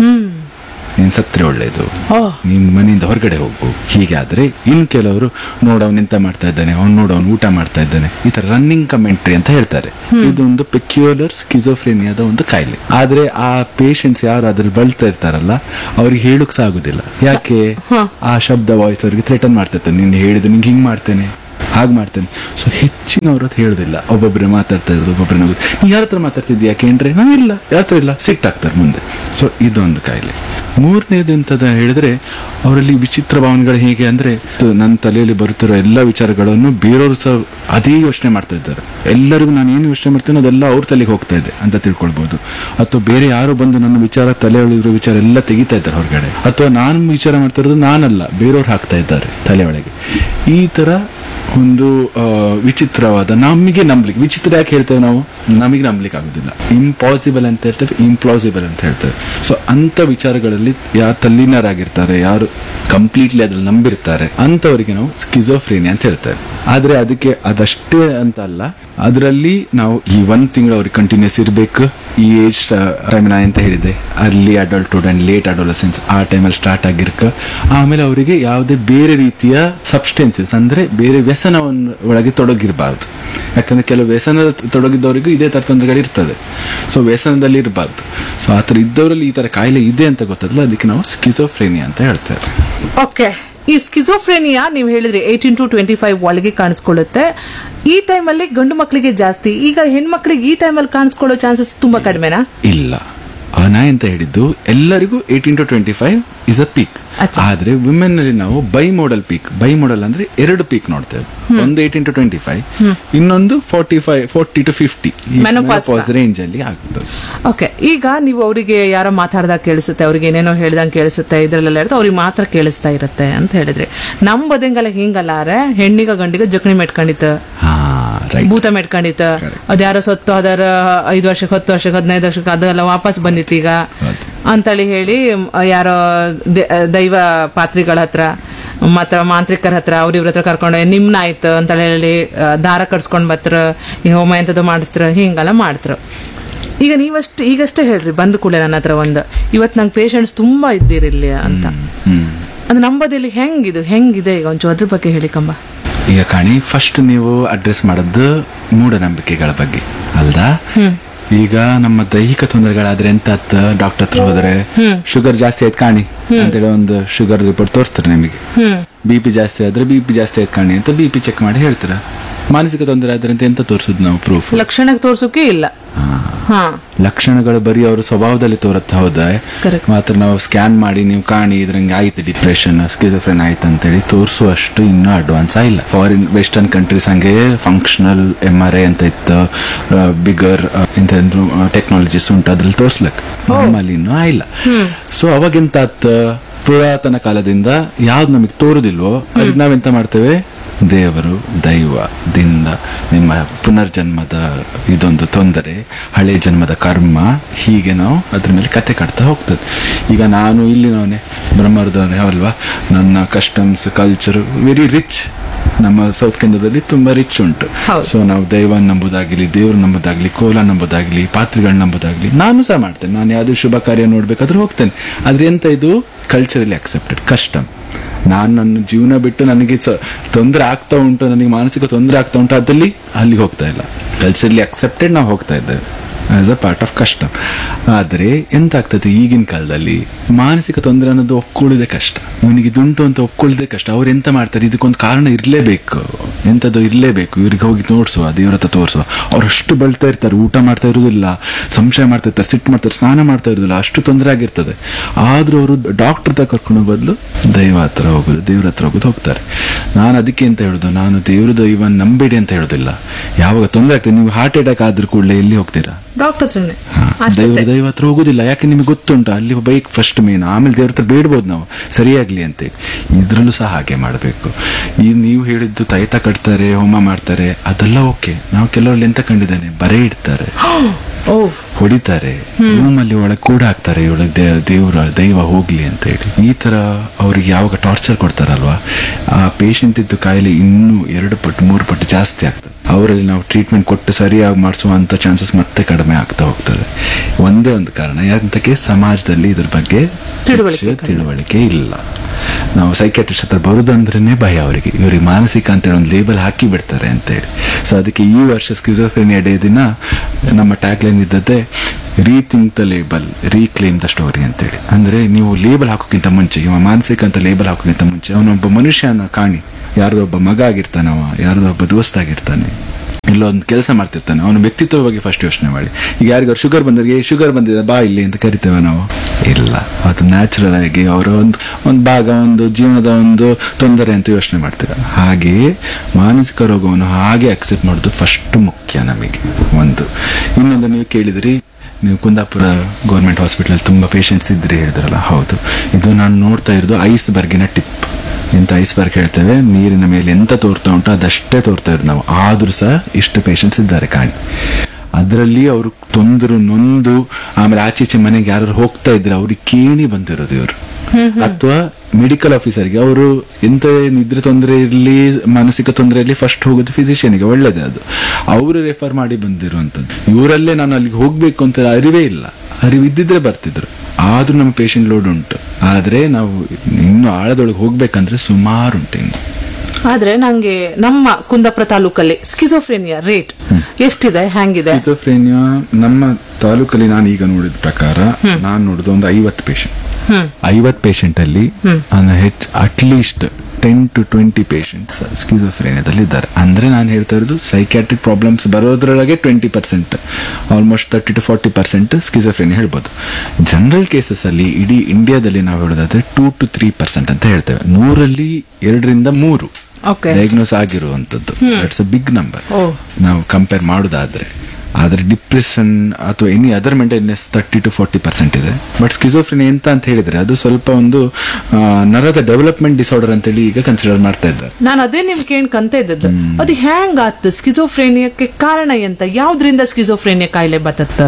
ನೀನ್ ಸತ್ರೆ ಒಳ್ಳೇದು, ನೀನ್ ಮನೆಯಿಂದ ಹೊರಗಡೆ ಹೋಗು, ಹೀಗೆ. ಆದ್ರೆ ಇನ್ ಕೆಲವರು ನೋಡವನ್ ಎಂತ ಮಾಡ್ತಾ ಇದ್ದಾನೆ, ಅವ್ನು ನೋಡವನ್ ಊಟ ಮಾಡ್ತಾ ಇದ್ದಾನೆ, ಈ ತರ ರನ್ನಿಂಗ್ ಕಮೆಂಟ್ರಿ ಅಂತ ಹೇಳ್ತಾರೆ. ಇದೊಂದು ಪೆಕ್ಯುಲರ್ ಸ್ಕಿಜೋಫ್ರೇನಿಯಾದ ಒಂದು ಕಾಯಿಲೆ. ಆದ್ರೆ ಆ ಪೇಷಂಟ್ಸ್ ಯಾರು ಅದ್ರಲ್ಲಿ ಬಳಲ್ತಾ ಇರ್ತಾರಲ್ಲ ಅವ್ರಿಗೆ ಹೇಳಕ್ ಸಾಗುದಿಲ್ಲ. ಯಾಕೆ? ಆ ಶಬ್ದ ವಾಯ್ಸ್ ಅವ್ರಿಗೆ ಥ್ರೆಟನ್ ಮಾಡ್ತಾ ಇರ್ತಾರೆ, ನೀನ್ ಹೇಳಿದ್ರೆ ನಿಂಗೆ ಹಿಂಗ್ ಮಾಡ್ತೇನೆ, ಹಾಗೆ ಮಾಡ್ತೇನೆ. ಸೊ ಹೆಚ್ಚಿನ ಅವ್ರ ಹತ್ರ ಹೇಳುದಿಲ್ಲ, ಒಬ್ಬೊಬ್ರೆ ಮಾತಾಡ್ತಾ ಇದ್ರು, ಒಬ್ಬೊಬ್ರೆ ನಗು, ನೀ ಯಾರ ಹತ್ರ ಮಾತಾಡ್ತಿದ್ಯಾ ಕೇಂದ್ರೆ, ನಾ ಇಲ್ಲ, ಯಾರ ಹತ್ರ ಇಲ್ಲ, ಸಿಟ್ಟಾಗ್ತಾರೆ ಮುಂದೆ. ಸೊ ಇದೊಂದು ಕಾಯಿಲೆ. ಮೂರನೇದು ಎಂತದ ಹೇಳಿದ್ರೆ, ಅವರಲ್ಲಿ ವಿಚಿತ್ರ ಭಾವನೆಗಳು ಹೇಗೆ ಅಂದ್ರೆ, ನನ್ನ ತಲೆಯಲ್ಲಿ ಬರುತ್ತಿರೋ ಎಲ್ಲ ವಿಚಾರಗಳನ್ನು ಬೇರೆಯವರು ಸಹ ಅದೇ ಯೋಚನೆ ಮಾಡ್ತಾ ಇದ್ದಾರೆ. ಎಲ್ಲರಿಗೂ ನಾನು ಏನು ಯೋಚನೆ ಮಾಡ್ತೇನೋ ಅದೆಲ್ಲ ಅವ್ರ ತಲೆಗೆ ಹೋಗ್ತಾ ಇದೆ ಅಂತ ತಿಳ್ಕೊಳ್ಬಹುದು. ಅಥವಾ ಬೇರೆ ಯಾರೋ ಬಂದು ನನ್ನ ವಿಚಾರ, ತಲೆಯೊಳಗಿರೋ ವಿಚಾರ ಎಲ್ಲ ತೆಗಿತಾ ಇದ್ದಾರೆ ಹೊರಗಡೆ. ಅಥವಾ ನಾನು ವಿಚಾರ ಮಾಡ್ತಾ ಇರೋದು ನಾನಲ್ಲ, ಬೇರೆಯವ್ರು ಹಾಕ್ತಾ ಇದ್ದಾರೆ ತಲೆ ಒಳಗೆ. ಈ ತರ ಒಂದು ವಿಚಿತ್ರವಾದ, ನಮಗೆ ನಂಬ್ಲಿಕ್ಕೆ, ವಿಚಿತ್ರ ಯಾಕೆ ಹೇಳ್ತೇವೆ ನಾವು, ನಮಗೆ ನಂಬ್ಲಿಕ್ಕೆ ಆಗುದಿಲ್ಲ. ಇಂಪಾಸಿಬಲ್ ಅಂತ ಹೇಳ್ತೇವೆ, ಇಂಪ್ಲಾಸಿಬಲ್ ಅಂತ ಹೇಳ್ತೇವೆ. ಸೊ ಅಂತ ವಿಚಾರಗಳಲ್ಲಿ ಯಾರು ತಲ್ಲೀನರಾಗಿರ್ತಾರೆ, ಯಾರು ಕಂಪ್ಲೀಟ್ಲಿ ಅದ್ರಲ್ಲಿ ನಂಬಿರ್ತಾರೆ, ಅಂತವರಿಗೆ ನಾವು ಸ್ಕಿಜೋಫ್ರೇನಿಯಾ ಅಂತ ಹೇಳ್ತೇವೆ. ಆದ್ರೆ ಅದಕ್ಕೆ ಅದಷ್ಟೇ ಅಂತ ಅಲ್ಲ, ಅದರಲ್ಲಿ ನಾವು ಈ ಒಂದ್ ತಿಂಗಳು ಅವ್ರಿಗೆ ಕಂಟಿನ್ಯೂಸ್ ಇರಬೇಕು. ಈ ಏಜ್ ಟೈಮ್ ಅಂತ ಹೇಳಿದೆ, early adulthood and late adolescence, ಆ ಟೈಮಲ್ಲಿ ಸ್ಟಾರ್ಟ್ ಆಗಿರ್ಕ. ಆಮೇಲೆ ಅವರಿಗೆ ಯಾವುದೇ ಬೇರೆ ರೀತಿಯ ಸಬ್ಸ್ಟೆನ್ಸಸ್ ಅಂದ್ರೆ ಬೇರೆ ವ್ಯಸನವನ್ನು ಒಳಗೆ ತೊಡಗಿರಬಾರ್ದು. ಯಾಕಂದ್ರೆ ಕೆಲವು ವ್ಯಸನ ತೊಡಗಿದ್ದವರಿಗೂ ಇದೇ ತರ ತೊಂದರೆಗಳು ಇರ್ತದೆ. ಸೊ ವ್ಯಸನದಲ್ಲಿ ಇರಬಾರ್ದು. ಸೊ ಆತರ ಇದ್ದವರಲ್ಲಿ ಈ ತರ ಕಾಯಿಲೆ ಇದೆ ಅಂತ ಗೊತ್ತಲ್ಲ, ಅದಕ್ಕೆ ನಾವು ಸ್ಕಿಜೋಫ್ರೇನಿಯಾ ಅಂತ ಹೇಳ್ತೇವೆ. ಓಕೆ, ಈ ಸ್ಕಿಜೋಫ್ರೇನಿಯಾ ನೀವು ಹೇಳಿದ್ರಿ ಏಟೀನ್ ಟು ಟ್ವೆಂಟಿ ಫೈವ್ ಒಳಗೆ ಕಾಣಿಸ್ಕೊಳ್ಳುತ್ತೆ. ಈ ಟೈಮಲ್ಲಿ ಗಂಡು ಮಕ್ಕಳಿಗೆ ಜಾಸ್ತಿ, ಈಗ ಹೆಣ್ಮಕ್ಳಿಗೆ ಈ ಟೈಮಲ್ಲಿ ಕಾಣಿಸ್ಕೊಳ್ಳೋ ಚಾನ್ಸಸ್ ತುಂಬಾ ಕಡಿಮೆನಾ? ಇಲ್ಲ, ನಾ ಎಂತ ಹೇಳಿದ್ದು, ಎಲ್ಲರಿಗೂ eighteen to twenty five is a peak. ಆದ್ರೆ ವಿಮೆನ್ ನಲ್ಲಿ ನಾವು by model peak, by model ಅಂದ್ರೆ ಎರಡು ಪೀಕ್ ನೋಡ್ತೇವೆ. ಒಂದು ಏಟೀನ್ ಟು ಟ್ವೆಂಟಿ ಫೈವ್, ಇನ್ನೊಂದು forty five forty two fifty range ಅಲ್ಲಿ ಆಗ್ತದೆ. ಓಕೆ, ಈಗ ನೀವು ಅವರಿಗೆ ಯಾರೋ ಮಾತಾಡ್ದಾಗ ಕೇಳಿಸುತ್ತೆ, ಅವ್ರಿಗೆ ಏನೇನೋ ಹೇಳ್ದಂಗೆ ಕೇಳಿಸುತ್ತೆ, ಇದ್ರಲ್ಲೆಲ್ಲ ಇರುತ್ತೆ, ಅವ್ರಿಗೆ ಮಾತ್ರ ಕೇಳಿಸ್ತಾ ಇರುತ್ತೆ ಅಂತ ಹೇಳಿದ್ರೆ, ನಮ್ ಬದಂಗೆಲ್ಲ ಹಿಂಗಲ್ಲಾರೆ ಹೆಣ್ಣಿಗ ಗಂಡಿಗ ಜಕಣಿ ಮೆಟ್ಕೊಂಡಿತ್ತು, ಭೂತ ಮೆಟ್ಕೊಂಡಿತ್ತು, ಅದ್ಯಾರೋ ಸತ್ತು ಅದರ ಐದು ವರ್ಷಕ್ಕೆ ಹತ್ತು ವರ್ಷಕ್ಕೆ ಹದಿನೈದು ವರ್ಷಕ್ಕೆ ಅದೆಲ್ಲ ವಾಪಸ್ ಬಂದಿತ್ತು ಈಗ ಅಂತೇಳಿ ಹೇಳಿ, ಯಾರೋ ದೈವ ಪಾತ್ರಿಗಳ ಹತ್ರ ಮತ್ತ ಮಾಂತ್ರಿಕರ ಹತ್ರ ಅವ್ರ ಇವ್ರ ಹತ್ರ ಕರ್ಕೊಂಡು ನಿಮ್ನ ಆಯ್ತು ಅಂತ ಹೇಳಿ ದಾರ ಕಟ್ಸ್ಕೊಂಡ್ ಬತ್ರ, ಈ ಹೋಮ ಎಂತದ್ದು ಮಾಡಿಸ್ತ್ರ, ಹಿಂಗೆಲ್ಲ ಮಾಡ್ತ್ರ. ಈಗ ನೀವಷ್ಟು ಈಗಷ್ಟೇ ಹೇಳ್ರಿ ಬಂದ ಕೂಡಲೇ ನನ್ನ ಹತ್ರ ಒಂದು, ಇವತ್ತು ನಂಗೆ ಪೇಷಂಟ್ಸ್ ತುಂಬಾ ಇದ್ದೀರಿಲ್ಲಿ ಅಂತ. ಅದು ನಂಬದಿಲ್ಲಿ ಹೆಂಗಿದು ಹೆಂಗಿದೆ ಈಗ ಒಂಚೂರು ಅದ್ರ ಬಗ್ಗೆ ಹೇಳಿ ಕಂಬ. ಈಗ ಕಾಣಿ, ಫಸ್ಟ್ ನೀವು ಅಡ್ರೆಸ್ ಮಾಡೋದು ಮೂಢನಂಬಿಕೆಗಳ ಬಗ್ಗೆ ಅಲ್ದಾ. ಈಗ ನಮ್ಮ ದೈಹಿಕ ತೊಂದರೆಗಳಾದ್ರೆ ಎಂತ ಡಾಕ್ಟರ್ ಹತ್ರ ಹೋದ್ರೆ ಶುಗರ್ ಜಾಸ್ತಿ ಆಯ್ತು ಕಾಣಿ ಅಂತೇಳಿ ಒಂದು ಶುಗರ್ ರಿಪೋರ್ಟ್ ತೋರಿಸ್ತಾರೆ ನಿಮಗೆ. ಬಿ ಪಿ ಜಾಸ್ತಿ ಆದ್ರೆ ಬಿ ಪಿ ಜಾಸ್ತಿ ಆಯ್ತು ಕಾಣಿ ಅಂತ ಬಿ ಪಿ ಚೆಕ್ ಮಾಡಿ ಹೇಳ್ತಾರೆ. ಮಾನಸಿಕ ತೊಂದರೆ ಆದ್ರೆ ಅಂತ ಎಂತ ತೋರಿಸುದು ನಾವು ಪ್ರೂಫ್? ಲಕ್ಷಣ ತೋರ್ಸೋಕೆ ಇಲ್ಲ. ಲಕ್ಷಣಗಳು ಬರೀ ಅವ್ರ ಸ್ವಭಾವದಲ್ಲಿ ತೋರತ್ತ ಹೌದಾ, ಮಾತ್ರ ನಾವು ಸ್ಕ್ಯಾನ್ ಮಾಡಿ ನೀವು ಕಾಣಿ ಇದ್ರಂಗೆ ಆಯ್ತು ಡಿಪ್ರೆಷನ್ ಸ್ಕಿಜೋಫ್ರೆನ್ ಆಯ್ತು ಅಂತೇಳಿ ತೋರಿಸುವಷ್ಟು ಇನ್ನೂ ಅಡ್ವಾನ್ಸ್ ಆಗಿಲ್ಲ. ಫಾರಿನ್ ವೆಸ್ಟರ್ನ್ ಕಂಟ್ರೀಸ್ ಹಂಗೆ ಫಂಕ್ಷನಲ್ ಎಂ ಆರ್ ಐ ಅಂತ ಇತ್ತು, ಬಿಗರ್ ಇಂತ ಟೆಕ್ನಾಲಜೀಸ್ ಉಂಟು, ಅದ್ರಲ್ಲಿ ತೋರ್ಸ್ಲಕ್ ನಮ್ಮಲ್ಲಿ ಇನ್ನೂ ಆಗಿಲ್ಲ. ಸೊ ಅವಾಗೆಂತ ಪುರಾತನ ಕಾಲದಿಂದ ಯಾವ್ದು ನಮಗೆ ತೋರುದಿಲ್ವೋ ಅದಕ್ಕೆ ನಾವೆಂತ ಮಾಡ್ತೇವೆ, ದೇವರು ದೈವದಿಂದ ನಿಮ್ಮ ಪುನರ್ಜನ್ಮದ ಇದೊಂದು ತೊಂದರೆ, ಹಳೆ ಜನ್ಮದ ಕರ್ಮ, ಹೀಗೆ ನಾವು ಅದ್ರ ಮೇಲೆ ಕತೆ ಕಟ್ತಾ ಹೋಗ್ತದೆ. ಈಗ ನಾನು ಇಲ್ಲಿನವನೇ ಬ್ರಹ್ಮರದವನೇ ಅಲ್ವಾ, ನನ್ನ ಕಸ್ಟಮ್ಸ್ ಕಲ್ಚರ್ ವೆರಿ ರಿಚ್, ನಮ್ಮ ಸೌತ್ ಕೇಂದ್ರದಲ್ಲಿ ತುಂಬಾ ರಿಚ್ ಉಂಟು. ಸೊ ನಾವು ದೈವ ನಂಬುದಾಗ್ಲಿ, ದೇವ್ರು ನಂಬುದಾಗ್ಲಿ, ಕೋಲ ನಂಬುದಾಗ್ಲಿ, ಪಾತ್ರಿಗಳನ್ನ ನಂಬುದಾಗ್ಲಿ ನಾನು ಸಹ ಮಾಡ್ತೇನೆ. ನಾನು ಯಾವ್ದು ಶುಭ ಕಾರ್ಯ ನೋಡ್ಬೇಕಾದ್ರೂ ಹೋಗ್ತೇನೆ. ಆದ್ರೆ ಎಂತ ಇದು ಕಲ್ಚರಲಿ ಅಕ್ಸೆಪ್ಟೆಡ್ ಕಸ್ಟಮ್. ನಾನು ನನ್ನ ಜೀವನ ಬಿಟ್ಟು ನನಗೆ ತೊಂದರೆ ಆಗ್ತಾ ಉಂಟು, ನನಗೆ ಮಾನಸಿಕ ತೊಂದರೆ ಆಗ್ತಾ ಉಂಟು, ಅದಲ್ಲಿ ಅಲ್ಲಿಗೆ ಹೋಗ್ತಾ ಇಲ್ಲ. ಕಲ್ಚರಲಿ ಅಕ್ಸೆಪ್ಟೆಡ್ ನಾವು ಹೋಗ್ತಾ ಇದ್ದೇವೆ as a part of custom. ಆದರೆ ಎಂತ ಆಗ್ತದೆ ಈಗಿನ ಕಾಲದಲ್ಲಿ ಮಾನಸಿಕ ತೊಂದರೆ ಅನ್ನೋದು ಒಪ್ಕೊಳ್ಳೋದೇ ಕಷ್ಟ. ಇವನಿಗೆ ಇದುಂಟು ಅಂತ ಒಪ್ಕೊಳ್ಳೋದೇ ಕಷ್ಟ. ಅವ್ರು ಎಂತ ಮಾಡ್ತಾರೆ, ಇದಕ್ಕೊಂದು ಕಾರಣ ಇರಲೇಬೇಕು, ಎಂಥದ್ದು ಇರಲೇಬೇಕು, ಇವ್ರಿಗೆ ಹೋಗಿ ತೋರಿಸುವ, ದೇವ್ರ ಹತ್ರ ತೋರಿಸುವ. ಅವ್ರಷ್ಟು ಬಳ್ತಾ ಇರ್ತಾರೆ, ಊಟ ಮಾಡ್ತಾ ಇರೋದಿಲ್ಲ, ಸಂಶಯ ಮಾಡ್ತಾ ಇರ್ತಾರೆ, ಸಿಟ್ಟು ಮಾಡ್ತಾರೆ, ಸ್ನಾನ ಮಾಡ್ತಾ ಇರೋದಿಲ್ಲ, ಅಷ್ಟು ತೊಂದರೆ ಆಗಿರ್ತದೆ. ಆದ್ರೂ ಅವರು ಡಾಕ್ಟರ್ ಹತ್ರ ಕರ್ಕೊಂಡು ಬದಲು ದೈವ ಹತ್ರ ಹೋಗುದು, ದೇವ್ರ ಹತ್ರ ಹೋಗುದು ಹೋಗ್ತಾರೆ. ನಾನು ಅದಕ್ಕೆ ಅಂತ ಹೇಳುದು, ನಾನು ದೇವ್ರ ದೈವ ನಂಬೇಡಿ ಅಂತ ಹೇಳುದಿಲ್ಲ. ಯಾವಾಗ ತೊಂದರೆ ಆಗ್ತದೆ, ನೀವು ಹಾರ್ಟ್ ಅಟ್ಯಾಕ್ ಆದ್ರೂ ಕೂಡಲೇ ಎಲ್ಲಿ ಹೋಗ್ತೀರಾ? ಡಾಕ್ಟರ್ ದೇವ್ರ ದೈವ ಹತ್ರ ಹೋಗುದಿಲ್ಲ. ಯಾಕೆ ನಿಮಗೆ ಗೊತ್ತುಂಟು, ಅಲ್ಲಿ ಬೈಕ್ ಫಸ್ಟ್ ಮೇನ್, ಆಮೇಲೆ ದೇವ್ರ ಹತ್ರ ಬೇಡ್ಬೋದು ನಾವು ಸರಿಯಾಗ್ಲಿ ಅಂತೇಳಿ. ಇದ್ರಲ್ಲೂ ಸಹ ಹಾಗೆ ಮಾಡಬೇಕು. ಈ ನೀವು ಹೇಳಿದ್ದು ತಾಯ್ತ ಕಟ್ತಾರೆ, ಹೋಮ ಮಾಡ್ತಾರೆ, ಅದೆಲ್ಲ ಓಕೆ. ನಾವು ಕೆಲವರಲ್ಲಿ ಎಂತ ಕಂಡಿದ್ದೇನೆ, ಬರೇ ಇಡ್ತಾರೆ, ಹೊಡಿತಾರೆ, ರೂಮಲ್ಲಿ ಒಳಗೆ ಕೂಡ ಹಾಕ್ತಾರೆ, ಒಳಗೆ ದೇವ್ರ ದೈವ ಹೋಗ್ಲಿ ಅಂತ ಹೇಳಿ. ಈ ತರ ಅವ್ರಿಗೆ ಯಾವಾಗ ಟಾರ್ಚರ್ ಕೊಡ್ತಾರಲ್ವಾ, ಆ ಪೇಷಂಟ್ ಇದ್ದು ಕಾಯಿಲೆ ಇನ್ನೂ ಎರಡು ಪಟ್ಟು ಮೂರು ಪಟ್ಟು ಜಾಸ್ತಿ ಆಗ್ತದೆ. ಅವರಲ್ಲಿ ನಾವು ಟ್ರೀಟ್ಮೆಂಟ್ ಕೊಟ್ಟು ಸರಿಯಾಗಿ ಮಾಡಿಸುವಂತ ಚಾನ್ಸಸ್ ಮತ್ತೆ ಕಡಿಮೆ ಆಗ್ತಾ ಹೋಗ್ತದೆ. ಒಂದೇ ಒಂದು ಕಾರಣ, ಯಾಕಂತಕ್ಕೆ ಸಮಾಜದಲ್ಲಿ ಇದ್ರ ಬಗ್ಗೆ ತಿಳುವಳಿಕೆ ಇಲ್ಲ. ನಾವು ಸೈಕ್ಯಾಟ್ರಿಸ್ಟ್ ಹತ್ರ ಬರುದಂದ್ರೇನೆ ಭಯ ಅವರಿಗೆ, ಇವರಿಗೆ ಮಾನಸಿಕ ಅಂತೇಳಿ ಒಂದು ಲೇಬಲ್ ಹಾಕಿ ಬಿಡ್ತಾರೆ ಅಂತೇಳಿ. ಸೊ ಅದಕ್ಕೆ ಈ ವರ್ಷ ಸ್ಕಿಜೋಫ್ರೆನಿಯಾ ಡೇ ದಿನ ನಮ್ಮ ಟ್ಯಾಗ್ ಲೈನ್ ಇದ್ದದ್ದೇ rethink the label, ರೀಕ್ಲೇಮ್ the story ಅಂತೇಳಿ. ಅಂದ್ರೆ ನೀವು ಲೇಬಲ್ ಹಾಕೋಕ್ಕಿಂತ ಮುಂಚೆ, ಇವ ಮಾನಸಿಕ ಅಂತ ಲೇಬಲ್ ಹಾಕೋಕ್ಕಿಂತ ಮುಂಚೆ ಅವನೊಬ್ಬ ಮನುಷ್ಯನ ಕಾಣಿ. ಯಾರ್ದೊಬ್ಬ ಮಗ ಆಗಿರ್ತಾನವ, ಯಾರ್ದೊಬ್ಬ ದೋಸ್ತ ಆಗಿರ್ತಾನೆ, ಇಲ್ಲೊಂದು ಕೆಲಸ ಮಾಡ್ತಿರ್ತಾನೆ, ಅವನ ವ್ಯಕ್ತಿತ್ವ ಬಗ್ಗೆ ಫಸ್ಟ್ ಯೋಚನೆ ಮಾಡಿ. ಈಗ ಯಾರಿಗಾರು ಶುಗರ್ ಬಂದವರಿಗೆ ಶುಗರ್ ಬಂದಿದೆ ಬಾ ಇಲ್ಲಿ ಅಂತ ಕರಿತೇವೆ ನಾವು? ಇಲ್ಲ, ಅದು ನ್ಯಾಚುರಲ್ ಆಗಿ ಅವರ ಒಂದು ಒಂದು ಭಾಗ, ಒಂದು ಜೀವನದ ಒಂದು ತೊಂದರೆ ಅಂತ ಯೋಚನೆ ಮಾಡ್ತೀರ. ಹಾಗೆಯೇ ಮಾನಸಿಕ ರೋಗವನ್ನು ಹಾಗೆ ಅಕ್ಸೆಪ್ಟ್ ಮಾಡೋದು ಫಸ್ಟ್ ಮುಖ್ಯ ನಮಗೆ. ಒಂದು ಇನ್ನೊಂದು ನೀವು ಕೇಳಿದ್ರಿ, ನೀವು ಕುಂದಾಪುರ ಗೌರ್ಮೆಂಟ್ ಹಾಸ್ಪಿಟಲ್ ತುಂಬಾ ಪೇಷಂಟ್ಸ್ ಇದ್ರಿ ಹೇಳಿದ್ರಲ್ಲ, ಹೌದು. ಇದು ನಾನು ನೋಡ್ತಾ ಇರೋದು ಐಸ್ ಬರ್ಗಿನ ಟಿಪ್. ಎಂತ ಐಸ್ ಬರ್ಗ್ ಹೇಳ್ತೇವೆ, ನೀರಿನ ಮೇಲೆ ಎಂತ ತೋರ್ತಾ ಉಂಟು ಅದಷ್ಟೇ ತೋರ್ತಾ ಇರೋದು ನಾವು. ಆದ್ರೂ ಸಹ ಇಷ್ಟು ಪೇಷಂಟ್ಸ್ ಇದ್ದಾರೆ ಕಾಣಿ. ಅದರಲ್ಲಿ ಅವರು ತೊಂದರು ನೊಂದು ಆಮೇಲೆ ಆಚೀಚೆ ಮನೆಗೆ ಯಾರು ಹೋಗ್ತಾ ಇದ್ರೆ ಅವ್ರಿಗೆ ಕೇಣಿ ಬಂದಿರೋದು ಇವರು. ಅಥವಾ ಮೆಡಿಕಲ್ ಆಫೀಸರ್ಗೆ ಅವರು ಎಂತ ನಿದ್ರೆ ತೊಂದರೆ ಇರಲಿ, ಮಾನಸಿಕ ತೊಂದರೆ ಇರಲಿ, ಫಸ್ಟ್ ಹೋಗೋದು ಫಿಸಿಷಿಯನ್ಗೆ, ಒಳ್ಳೇದೇ ಅದು. ಅವರು ರೆಫರ್ ಮಾಡಿ ಬಂದಿರುವಂತದ್ದು. ಇವರಲ್ಲೇ ನಾನು ಅಲ್ಲಿಗೆ ಹೋಗ್ಬೇಕು ಅಂತ ಅರಿವೇ ಇಲ್ಲ, ಅರಿವಿದ್ದಿದ್ರೆ ಬರ್ತಿದ್ರು. ಆದ್ರೂ ನಮ್ಮ ಪೇಷಂಟ್ ಲೋಡ್ ಉಂಟು. ಆದ್ರೆ ನಾವು ಇನ್ನು ಆಳದೊಳಗೆ ಹೋಗ್ಬೇಕಂದ್ರೆ ಸುಮಾರು ಉಂಟು ಇನ್ನು. ಆದ್ರೆ ನಂಗೆ ನಮ್ಮ ಕುಂದಾಪುರ ತಾಲೂಕಲ್ಲಿ ಸ್ಕಿಜೋಫ್ರೇನಿಯಾ ರೇಟ್ ಎಷ್ಟಿದೆ, ಹ್ಯಾಂಗಿದೆ? ಸ್ಕಿಜೋಫ್ರೇನಿಯಾ ನಮ್ಮ ತಾಲೂಕಲ್ಲಿ ನಾನು ಈಗ ನೋಡಿದ ಪ್ರಕಾರ ನಾನು ನೋಡಿದ ಒಂದು ಐವತ್ತು ಪೇಷಂಟ್ ಐವತ್ ಪೇಷಂಟ್ ಅಲ್ಲಿ ಹೆಚ್ಚು at least ten to twenty patients ಸ್ಕಿಜೋಫ್ರೇನಿಯಾದಲ್ಲಿ ಇದ್ದಾರೆ. ಅಂದ್ರೆ ನಾನು ಹೇಳ್ತಾ ಇರೋದು psychiatric problems ಬರೋದ್ರೊಳಗೆ twenty percent almost thirty to forty percent schizophrenia ಹೇಳ್ಬೋದು. ಜನರಲ್ ಕೇಸಸ್ ಅಲ್ಲಿ ಇಡೀ ಇಂಡಿಯಾದಲ್ಲಿ ನಾವು ಹೇಳೋದಾದ್ರೆ ಟೂ ಟು ತ್ರೀ ಪರ್ಸೆಂಟ್ ಅಂತ ಹೇಳ್ತೇವೆ. ನೂರಲ್ಲಿ ಎರಡರಿಂದ ಮೂರು ಡಯಾಗ್ನೋಸ್ ಆಗಿರುವಂತದ್ದು. ಇಟ್ಸ್ ಅ ಬಿಗ್ ನಂಬರ್ ನಾವು ಕಂಪೇರ್ ಮಾಡೋದಾದ್ರೆ. ಆದ್ರೆ ಡಿಪ್ರೆಷನ್ ಅಥವಾ any other mental illness thirty to forty percent ಇದೆ. ಬಟ್ ಸ್ಕಿಜೋಫ್ರೇನಿಯಾ ಎಂತ ಅಂತ ಹೇಳಿದ್ರೆ ಅದು ಸ್ವಲ್ಪ ಒಂದು ನರದ ಡೆವಲಪ್ಮೆಂಟ್ ಡಿಸಾರ್ಡರ್ ಅಂತೇಳಿ ಈಗ ಕನ್ಸಿಡರ್ ಮಾಡ್ತಾ ಇದ್ದಾರೆ. ನಾನು ಅದೇ ನಿಮ್ ಕೇಳ್ಕಂತ ಇದ್ದದ್ದು, ಅದು ಹ್ಯಾಂಗ್ ಆತ್ ಸ್ಕಿಜೋಫ್ರೇನಿಯಾಕ್ಕೆ ಕಾರಣ ಎಂತ, ಯಾವ್ದ್ರಿಂದ ಸ್ಕಿಜೋಫ್ರೇನಿಯಾ ಕಾಯಿಲೆ ಬತ್ತತ್ತ?